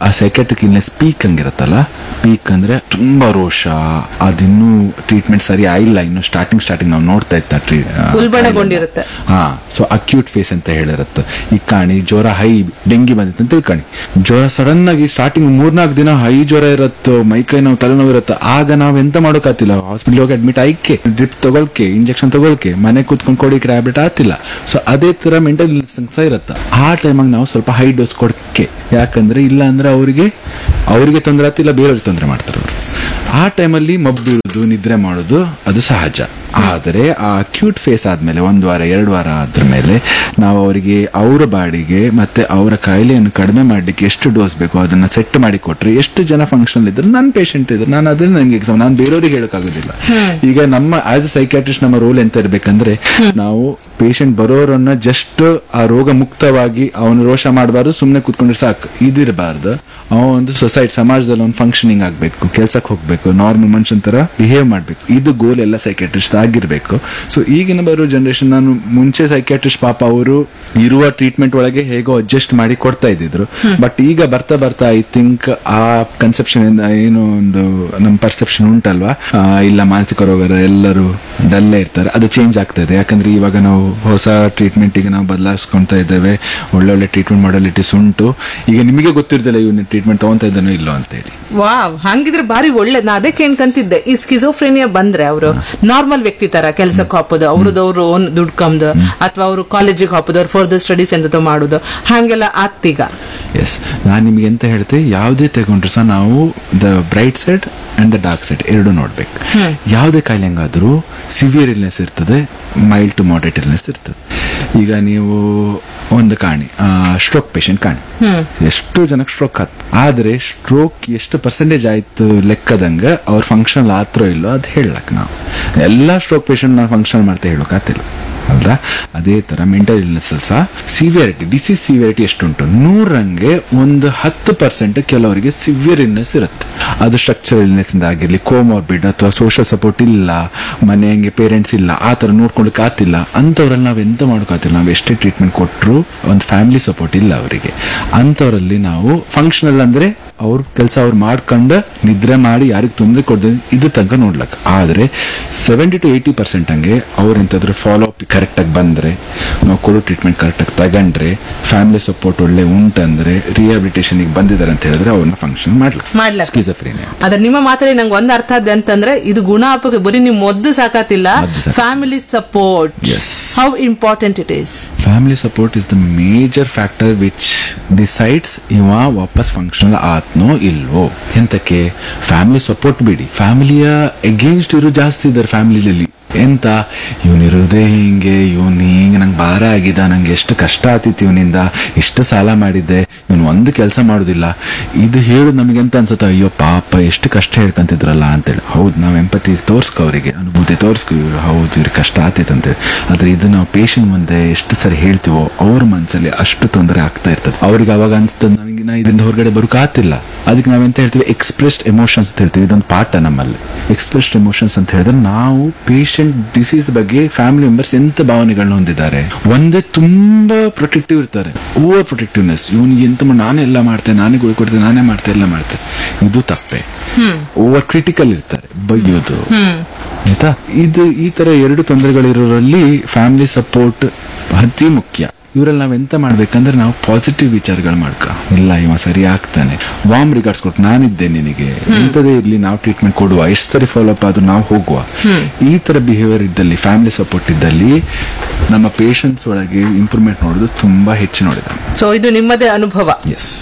ಆ ಸೈಕ್ಯಾಟ್ರಿಕ್ ಇಲ್ನೆಸ್ ಪೀಕ್ ಹಂಗಿರತ್ತಲ್ಲ, ಪೀಕ್ ಅಂದ್ರೆ ತುಂಬಾ ರೋಷ, ಅದಿನ್ನೂ ಟ್ರೀಟ್ಮೆಂಟ್ ಸರಿ ಆಗಿಲ್ಲ, ಇನ್ನು ಸ್ಟಾರ್ಟಿಂಗ್ ಸ್ಟಾರ್ಟಿಂಗ್ ನಾವು ನೋಡ್ತಾ ಇತ್ತ ಉಲ್ಬಣಗೊಂಡಿರುತ್ತೆ. ಹಾ, ಸೊ ಅಕ್ಯೂಟ್ ಫೇಸ್ ಅಂತ ಹೇಳಿರುತ್ತೆ. ಈಗ ಕಾಣಿ ಜ್ವರ ಹೈ ಡೆಂಗಿ ಬಂದಿತ್ತು ಅಂತ ತಿಳ್ಕಾಣಿ, ಜ್ವರ ಸಡನ್ ಆಗಿ ಸ್ಟಾರ್ಟಿಂಗ್ ಮೂರ್ನಾಲ್ಕು ದಿನ ಹೈ ಜ್ವರ ಇರತ್ತೋ, ಮೈಕೈ ನೋವು ತಲೆನೋವು ಇರುತ್ತೆ, ಆಗ ನಾವ್ ಎಂತ ಮಾಡೋಕಾತಿಲ್ಲ, ಹಾಸ್ಪಿಟಲ್ ಹೋಗಿ ಅಡ್ಮಿಟ್ ಆಯ್ಕೆ, ಡ್ರಿಪ್ ತಗೊಳ್ಕೆ, ಇಂಜೆಕ್ಷನ್ ತಗೊಳ್ಕೆ, ಮನೆ ಕೂತ್ಕೊಂಡು ಕೊಡಿ ಟ್ಯಾಬ್ಲೆಟ್ ಆಗ್ತಿಲ್ಲ. ಸೊ ಅದೇ ತರ ಮೆಂಟಲ್ ಇಲ್ನೆಸ್ ಇರುತ್ತೆ. ಆ ಟೈಮಾಗ ನಾವು ಸ್ವಲ್ಪ ಹೈ ಡೋಸ್ ಕೊಡಕ್ಕೆ, ಯಾಕಂದ್ರೆ ಇಲ್ಲ ಅಂದ್ರೆ ಅವರಿಗೆ ಅವರಿಗೆ ತೊಂದರೆ ಆಗ್ತಿಲ್ಲ, ಬೇರೆಯವ್ರಿಗೆ ತೊಂದರೆ ಮಾಡ್ತಾರೆ ಅವರು. ಆ ಟೈಮಲ್ಲಿ ಮಬ್ಬಿರುವುದು, ನಿದ್ರೆ ಮಾಡೋದು ಅದು ಸಹಜ. ಆದರೆ ಆ ಅಕ್ಯೂಟ್ ಫೇಸ್ ಆದ್ಮೇಲೆ ಒಂದು ವಾರ ಎರಡು ವಾರ ಆದ್ರ ಮೇಲೆ ನಾವು ಅವರಿಗೆ ಅವರ ಬಾಡಿಗೆ ಮತ್ತೆ ಅವರ ಕಾಯಿಲೆಯನ್ನು ಕಡಿಮೆ ಮಾಡ್ಲಿಕ್ಕೆ ಎಷ್ಟು ಡೋಸ್ ಬೇಕು ಅದನ್ನ ಸೆಟ್ ಮಾಡಿ ಕೊಟ್ರೆ, ಎಷ್ಟು ಜನ ಫಂಕ್ಷನ್ ಇದ್ರು, ನನ್ನ ಪೇಷಂಟ್ ಇದ್ರು, ನಾನು ಅದನ್ನ ನನಗೆ ಎಕ್ಸಾಮ್ ನಾನು ಬೇರೆಯವ್ರಿಗೆ ಹೇಳೋಕ್ಕಾಗೋದಿಲ್ಲ. ಈಗ ನಮ್ಮ ಆಸ್ ಅ ಸೈಕ್ಯಾಟ್ರಿಸ್ಟ್ ನಮ್ಮ ರೋಲ್ ಎಂತ ಇರ್ಬೇಕಂದ್ರೆ, ನಾವು ಪೇಷಂಟ್ ಬರೋರನ್ನ ಜಸ್ಟ್ ಆ ರೋಗ ಮುಕ್ತವಾಗಿ ಅವನು ರೋಷ ಮಾಡಬಾರ್ದು, ಸುಮ್ಮನೆ ಕೂತ್ಕೊಂಡ್ರೆ ಸಾಕು ಇದಿರಬಾರ್ದು. ಅವ ಒಂದು ಸೊಸೈಟಿ ಸಮಾಜದಲ್ಲಿ ಒಂದು ಫಂಕ್ಷನಿಂಗ್ ಆಗ್ಬೇಕು, ಕೆಲ್ಸಕ್ಕೆ ಹೋಗ್ಬೇಕು, ನಾರ್ಮಲ್ ಮನುಷ್ಯನ್ ತರ ಬಿಹೇವ್ ಮಾಡ್ಬೇಕು. ಇದು ಗೋಲ್ ಎಲ್ಲ ಸೈಕ್ಯಾಟ್ರಿಸ್ಟ್ ಆಗಿರ್ಬೇಕು. ಸೊ ಈಗಿನ ಬರೋ ಜನರೇಷನ್, ನಾನು ಮುಂಚೆ ಸೈಕ್ಯಾಟ್ರಿಸ್ಟ್ ಪಾಪ ಅವರು ಇರುವ ಟ್ರೀಟ್ಮೆಂಟ್ ಒಳಗೆ ಹೇಗೋ ಅಡ್ಜಸ್ಟ್ ಮಾಡಿ ಕೊಡ್ತಾ ಇದ್ದಿದ್ರು. ಬಟ್ ಈಗ ಬರ್ತಾ ಬರ್ತಾ ಐ ಥಿಂಕ್ ಆ ಕನ್ಸೆಪ್ಷನ್ ಏನು ಒಂದು ನಮ್ಮ ಪರ್ಸೆಪ್ಷನ್ ಉಂಟಲ್ವಾ, ಇಲ್ಲ ಮಾನಸಿಕ ರೋಗರ ಎಲ್ಲರೂ ಡಲ್ಲೇ ಇರ್ತಾರೆ, ಅದು ಚೇಂಜ್ ಆಗ್ತಾ ಇದೆ. ಯಾಕಂದ್ರೆ ಇವಾಗ ನಾವು ಹೊಸ ಟ್ರೀಟ್ಮೆಂಟ್ ಈಗ ನಾವು ಬದಲಾಯಿಸ್ಕೊಂತಾ ಇದ್ದೇವೆ, ಒಳ್ಳೊಳ್ಳೆ ಟ್ರೀಟ್ಮೆಂಟ್ ಮಾಡಲಿಟೀಸ್ ಉಂಟು. ಈಗ ನಿಮಗೆ ಗೊತ್ತಿರ್ತಿಲ್ಲ ಇವನು ಟ್ರೀಟ್ಮೆಂಟ್ ತಗೊಂತ ಇದ್ದಾನೋ ಇಲ್ಲೋ ಅಂತ ಹೇಳಿ. ವಾವ್, ಹಂಗಿದ್ರೆ ಬಾರಿ ಒಳ್ಳೇದ್. ನಾ ಅದಕ್ಕೆ ಏನ್ಕಂತಿದ್ದೆ, ಈ ಸ್ಕಿಜೋಫ್ರೇನಿಯಾ ಬಂದ್ರೆ ಅವರು ನಾರ್ಮಲ್ ವ್ಯಕ್ತಿ ತರ ಕೆಲ್ಸಕ್ಕೆ ಹಾಕೋದು, ಅವ್ರದವ್ರು ಓನ್ ದುಡ್ಕೊಂಡ್, ಅಥವಾ ಅವರು ಕಾಲೇಜಿಗೆ ಹಾಕೋದು, ಅವ್ರು ಫರ್ದರ್ ಸ್ಟಡೀಸ್ ಎಂತ ಮಾಡುದು, ಹಂಗೆಲ್ಲ ಆತ್ತೀಗ. ಎಸ್, ನಾನ್ ನಿಮ್ಗೆ ಎಂತ ಹೇಳ್ತೇವೆ, ಯಾವುದೇ ತಗೊಂಡ್ರು ಸಹ ನಾವು the bright side and the dark side ಎರಡು ನೋಡ್ಬೇಕು. ಯಾವುದೇ ಕಾಯಿಲೆ ಹಂಗಾದ್ರೂ ಸಿವಿಯರ್ ಇಲ್ನೆಸ್ ಇರ್ತದೆ, ಮೈಲ್ಡ್ ಟು ಮಾಡರೇಟ್ ಇಲ್ನೆಸ್ ಇರ್ತದೆ. ಈಗ ನೀವು ಒಂದು ಕಾಣಿ ಸ್ಟ್ರೋಕ್ ಪೇಷಂಟ್ ಕಾಣಿ, ಎಷ್ಟು ಜನಕ್ಕೆ ಸ್ಟ್ರೋಕ್ ಆತ್, ಆದ್ರೆ ಸ್ಟ್ರೋಕ್ ಎಷ್ಟು ಪರ್ಸೆಂಟೇಜ್ ಆಯ್ತು ಲೆಕ್ಕದಂಗ ಅವ್ರ ಫಂಕ್ಷನ್ ಆತ್ರೋ ಇಲ್ಲೋ ಅದು ಹೇಳಕ್ ನಾವು ಎಲ್ಲಾ ಸ್ಟ್ರೋಕ್ ಪೇಷಂಟ್ ನಾವು ಫಂಕ್ಷನ್ ಮಾಡ್ತಾ ಹೇಳಕ್ ಆತಿಲ್ಲ ಅಲ್ವಾ. ಅದೇ ತರ ಮೆಂಟಲ್ ಇಲ್ನೆಸ್ ಸಹ ಸಿವಿಯರಿಟಿ, ಡಿಸೀಸ್ ಸಿವಿಯರಿಟಿ ಎಷ್ಟುಂಟು, ನೂರಂಗೆ ಒಂದು ಹತ್ತು ಪರ್ಸೆಂಟ್ ಕೆಲವರಿಗೆ ಸಿವಿಯರ್ ಇಲ್ನೆಸ್ ಇರುತ್ತೆ. ಅದು ಸ್ಟ್ರಕ್ಚರಲ್ ಇಲ್ನೆಸ್ ಇಂದ ಆಗಿರ್ಲಿ, ಕೋಮಾರ್ಬಿಡ್ ಅಥವಾ ಸೋಷಿಯಲ್ ಸಪೋರ್ಟ್ ಇಲ್ಲ, ಮನೆಯಂಗೆ ಪೇರೆಂಟ್ಸ್ ಇಲ್ಲ, ಆ ತರ ನೋಡ್ಕೊಳಕ್ ಆತಿಲ್ಲ, ಅಂತವ್ರಲ್ಲಿ ನಾವ್ ಎಂತ ಮಾಡೋಕಾತಿಲ್ಲ. ನಾವು ಎಷ್ಟೇ ಟ್ರೀಟ್ಮೆಂಟ್ ಕೊಟ್ಟರು ಒಂದು ಫ್ಯಾಮಿಲಿ ಸಪೋರ್ಟ್ ಇಲ್ಲ ಅವರಿಗೆ. ಅಂತವರಲ್ಲಿ ನಾವು ಫಂಕ್ಷನಲ್ ಅಂದ್ರೆ ಅವ್ರ ಕೆಲಸ ಅವ್ರು ಮಾಡ್ಕೊಂಡು ನಿದ್ರೆ ಮಾಡಿ ಯಾರಿಗೆ ತೊಂದರೆ ಕೊಡ್ದೆ ಇದು ತನಕ ನೋಡ್ಲಕ್. ಆದ್ರೆ ಸೆವೆಂಟಿ ಟು ಏಯ್ಟಿ ಪರ್ಸೆಂಟ್ ಹಂಗೆ ಅವ್ರ ಎಂತಾದ್ರೂ ಫಾಲೋ ಅಪ್ ಕರೆಕ್ಟ್ ಆಗಿ ಬಂದ್ರೆ, ನಾವು ಕೊಡೋ ಟ್ರೀಟ್ಮೆಂಟ್ ಕರೆಕ್ಟ್ ಆಗಿ ತಗೊಂಡ್ರೆ, ಫ್ಯಾಮಿಲಿ ಸಪೋರ್ಟ್ ಒಳ್ಳೆ ಉಂಟಂದ್ರೆ, ರಿಹಾಬಿಲಿಟೇಷನ್ ಬಂದಿದ್ದಾರೆ ಅಂತ ಹೇಳಿದ್ರೆ ಅವ್ರನ್ನ ಫಂಕ್ಷನ್ ಮಾಡ್ಲಿಕ್ಕೆ ಸ್ಕಿಜೋಫ್ರೇನಿಯಾ. ಅದ್ರ ನಿಮ್ಮ ಮಾತಲ್ಲಿ ನಂಗೆ ಒಂದು ಅರ್ಥ ಆದ ಅಂತಂದ್ರೆ, ಇದು ಗುಣ ಆಪಕ್ಕೆ ಬರೀ ನೀವು ಮೊದ್ದು ಸಾಕಾತಿಲ್ಲ, family support how important it is. Family support is the major factor which decides ಇವ ವಾಪಸ್ ಫಂಕ್ಷನಲ್ ಆತ್ನೋ ಇಲ್ವೋ. ಎಂತಕ್ಕೆ ಫ್ಯಾಮಿಲಿ ಸಪೋರ್ಟ್ ಬಿಡಿ, ಫ್ಯಾಮಿಲಿಯ ಎಗೇನ್ಸ್ಟ್ ಇರೋ ಜಾಸ್ತಿ ಇದ್ದಾರೆ ಫ್ಯಾಮಿಲಿಯಲ್ಲಿ. ಎಂತ ಇವನಿರೋದೇ ಹಿಂಗೆ, ಇವನ್ ಹಿಂಗೆ ನಂಗೆ ಭಾರ ಆಗಿದ, ನಂಗೆ ಎಷ್ಟು ಕಷ್ಟ ಆತಿತ್ತು ಇವನಿಂದ, ಎಷ್ಟು ಸಾಲ ಮಾಡಿದ್ದೆ, ಇವನು ಒಂದು ಕೆಲಸ ಮಾಡೋದಿಲ್ಲ. ಇದು ಹೇಳೋದು ನಮಗೆ ಎಂತ ಅನ್ಸುತ್ತೆ, ಅಯ್ಯೋ ಪಾಪ ಎಷ್ಟು ಕಷ್ಟ ಹೇಳ್ಕೊಂತಿದ್ರಲ್ಲ ಅಂತೇಳಿ. ಹೌದು, ನಾವು ಎಂಪತಿ ತೋರ್ಸ್ಕೊ, ಅವರಿಗೆ ಅನುಭೂತಿ ತೋರ್ಸ್ಕೊ, ಇವ್ರು ಹೌದು ಇವ್ರಿಗೆ ಕಷ್ಟ ಆತಿತ್ತು ಅಂತೇಳಿ. ಆದ್ರೆ ಇದು ನಾವು ಪೇಷಂಟ್ ಮುಂದೆ ಎಷ್ಟು ಸರಿ ಹೇಳ್ತೀವೋ ಅವ್ರ ಮನಸ್ಸಲ್ಲಿ ಅಷ್ಟು ತೊಂದರೆ ಆಗ್ತಾ ಇರ್ತದೆ. ಅವ್ರಿಗೆ ಅವಾಗ ಅನ್ಸ್ತದೆ ನಮಗೆ ನಾ ಇದರಿಂದ ಹೊರಗಡೆ ಬರೋಕ್ ಆಗ್ತಿಲ್ಲ. ಅದಕ್ಕೆ ನಾವೆಂತ ಹೇಳ್ತೀವಿ, ಎಕ್ಸ್ಪ್ರೆಸ್ಡ್ ಎಮೋಷನ್ಸ್ ಅಂತ ಹೇಳ್ತೀವಿ. ಇದೊಂದು ಪಾಠ ನಮ್ಮಲ್ಲಿ. ಎಕ್ಸ್ಪ್ರೆಸ್ಡ್ ಎಮೋಷನ್ಸ್ ಅಂತ ಹೇಳಿದ್ರೆ ನಾವು ಪೇಷಂಟ್ ಡಿಸೀಸ್ ಬಗ್ಗೆ ಫ್ಯಾಮಿಲಿ ಮೆಂಬರ್ಸ್ ಎಂತ ಭಾವನೆಗಳನ್ನ ಹೊಂದಿದ್ದಾರೆ. ಒಂದೇ ತುಂಬಾ ಪ್ರೊಟೆಕ್ಟಿವ್ ಇರ್ತಾರೆ, ಓವರ್ ಪ್ರೊಟೆಕ್ಟಿವ್ನೆಸ್. ಇವನಿಗೆ ಎಂತ ನಾನೇ ಎಲ್ಲ ಮಾಡ್ತೇನೆ, ನಾನೇ ಗುಳಿ ಕೊಡ್ತೇನೆ, ನಾನೇ ಮಾಡ್ತೇನೆ, ಎಲ್ಲ ಮಾಡ್ತೇನೆ, ಇದು ತಪ್ಪೆ. ಓವರ್ ಕ್ರಿಟಿಕಲ್ ಇರ್ತಾರೆ, ಬೈಯೋದು, ಆಯ್ತಾ. ಇದು ಈ ತರ ಎರಡು ತೊಂದರೆಗಳಿರೋರಲ್ಲಿ ಫ್ಯಾಮಿಲಿ ಸಪೋರ್ಟ್ ಅತಿ ಮುಖ್ಯ. ಇವರಲ್ಲಿ ನಾವ್ ಎಂತ ಮಾಡ್ಬೇಕಂದ್ರೆ, ನಾವು ಪಾಸಿಟಿವ್ ವಿಚಾರಗಳು ಮಾಡ್ಕ, ಇಲ್ಲ ಇವ ಸರಿ ಆಗ್ತಾನೆ, ವಾಮ್ ರಿಗಾರ್ಡ್ಸ್ ಕೊಟ್ಟು ನಾನಿದ್ದೆ ನಿನಗೆ, ಎಂತದೇ ಇರ್ಲಿ ನಾವು ಟ್ರೀಟ್ಮೆಂಟ್ ಕೊಡುವ, ಎಷ್ಟು ಸರಿ ಫಾಲೋ ಅಪ್ ಆದ್ರೂ ನಾವು ಹೋಗುವ. ಈ ತರ ಬಿಹೇವಿಯರ್ ಇದ್ದಲ್ಲಿ, ಫ್ಯಾಮಿಲಿ ಸಪೋರ್ಟ್ ಇದ್ದಲ್ಲಿ ನಮ್ಮ ಪೇಷಂಟ್ಸ್ ಒಳಗೆ ಇಂಪ್ರೂವ್ಮೆಂಟ್ ನೋಡೋದು ತುಂಬಾ ಹೆಚ್ಚು ನೋಡಿದ. ಸೊ ಇದು ನಿಮ್ಮದೇ ಅನುಭವ. ಎಸ್.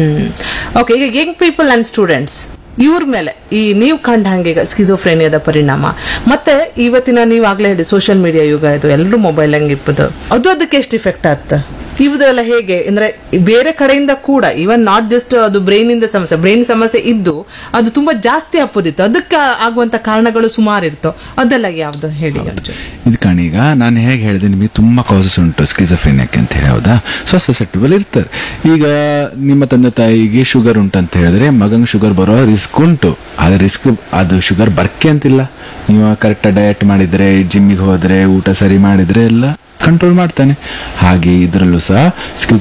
ಓಕೆ, ಈಗ ಯಂಗ್ ಪೀಪಲ್ ಅಂಡ್ ಸ್ಟೂಡೆಂಟ್ಸ್ ಇವ್ರ ಮೇಲೆ ಈ ನೀವು ಕಂಡ ಹಂಗೆ ಈಗ ಸ್ಕಿಜೋಫ್ರೇನಿಯಾದ ಪರಿಣಾಮ, ಮತ್ತೆ ಇವತ್ತಿನ ನೀವು ಆಗ್ಲೇ ಹೇಳಿ ಸೋಷಿಯಲ್ ಮೀಡಿಯಾ ಯುಗ, ಇದು ಎಲ್ಲರೂ ಮೊಬೈಲ್ ಹಂಗೆ ಇಪ್ಪದು, ಅದು ಅದಕ್ಕೆ ಎಷ್ಟು ಇಫೆಕ್ಟ್ ಆಗ್ತದೆ ಇವುದೆಲ್ಲ ಹೇಗೆ ಅಂದ್ರೆ ಬೇರೆ ಕಡೆಯಿಂದ ಕೂಡ, ಇವನ್ ನಾಟ್ ಜಸ್ಟ್ ಅದು ಬ್ರೈನ್ ಇಂದ ಸಮಸ್ಯೆ, ಬ್ರೈನ್ ಸಮಸ್ಯೆ ಇದ್ದು ಅದು ತುಂಬಾ ಜಾಸ್ತಿ ಅಪ್ಪೋದಿತ್ತು, ಅದಕ್ಕೆ ಆಗುವಂತ ಕಾರಣಗಳು ಸುಮಾರು ಇರ್ತವೆ, ಅದೆಲ್ಲ ಯಾವ್ದು ಹೇಳಿ. ಇದು ಕಾಣೀಗ ನಾನು ಹೇಗೆ ಹೇಳಿದೆ ನಿಮಗೆ, ತುಂಬಾ ಕಾಸಸ್ ಉಂಟು ಸ್ಕಿಜೋಫ್ರೇನಿಯಾಕ್ಕೆ ಅಂತ ಹೇಳಿ, ಹೌದಾ. ಸೊ ಸಸೆಪ್ಟಬಲ್ ಇರ್ತಾರೆ. ಈಗ ನಿಮ್ಮ ತಂದೆ ತಾಯಿಗೆ ಶುಗರ್ ಉಂಟು ಅಂತ ಹೇಳಿದ್ರೆ ಮಗಂಗೆ ಶುಗರ್ ಬರೋ ರಿಸ್ಕ್ ಉಂಟು. ಆದ್ರೆ ರಿಸ್ಕ್ ಅದು ಶುಗರ್ ಬರ್ಕೆ ಅಂತಿಲ್ಲ. ನೀವು ಕರೆಕ್ಟ್ ಡಯಟ್ ಮಾಡಿದ್ರೆ, ಜಿಮ್ಮಿಗೆ ಹೋದ್ರೆ, ಊಟ ಸರಿ ಮಾಡಿದ್ರೆ ಎಲ್ಲ ಕಂಟ್ರೋಲ್ ಮಾಡ್ತಾನೆ. ಹಾಗೆ ಇದರಲ್ಲೂ ಸಹ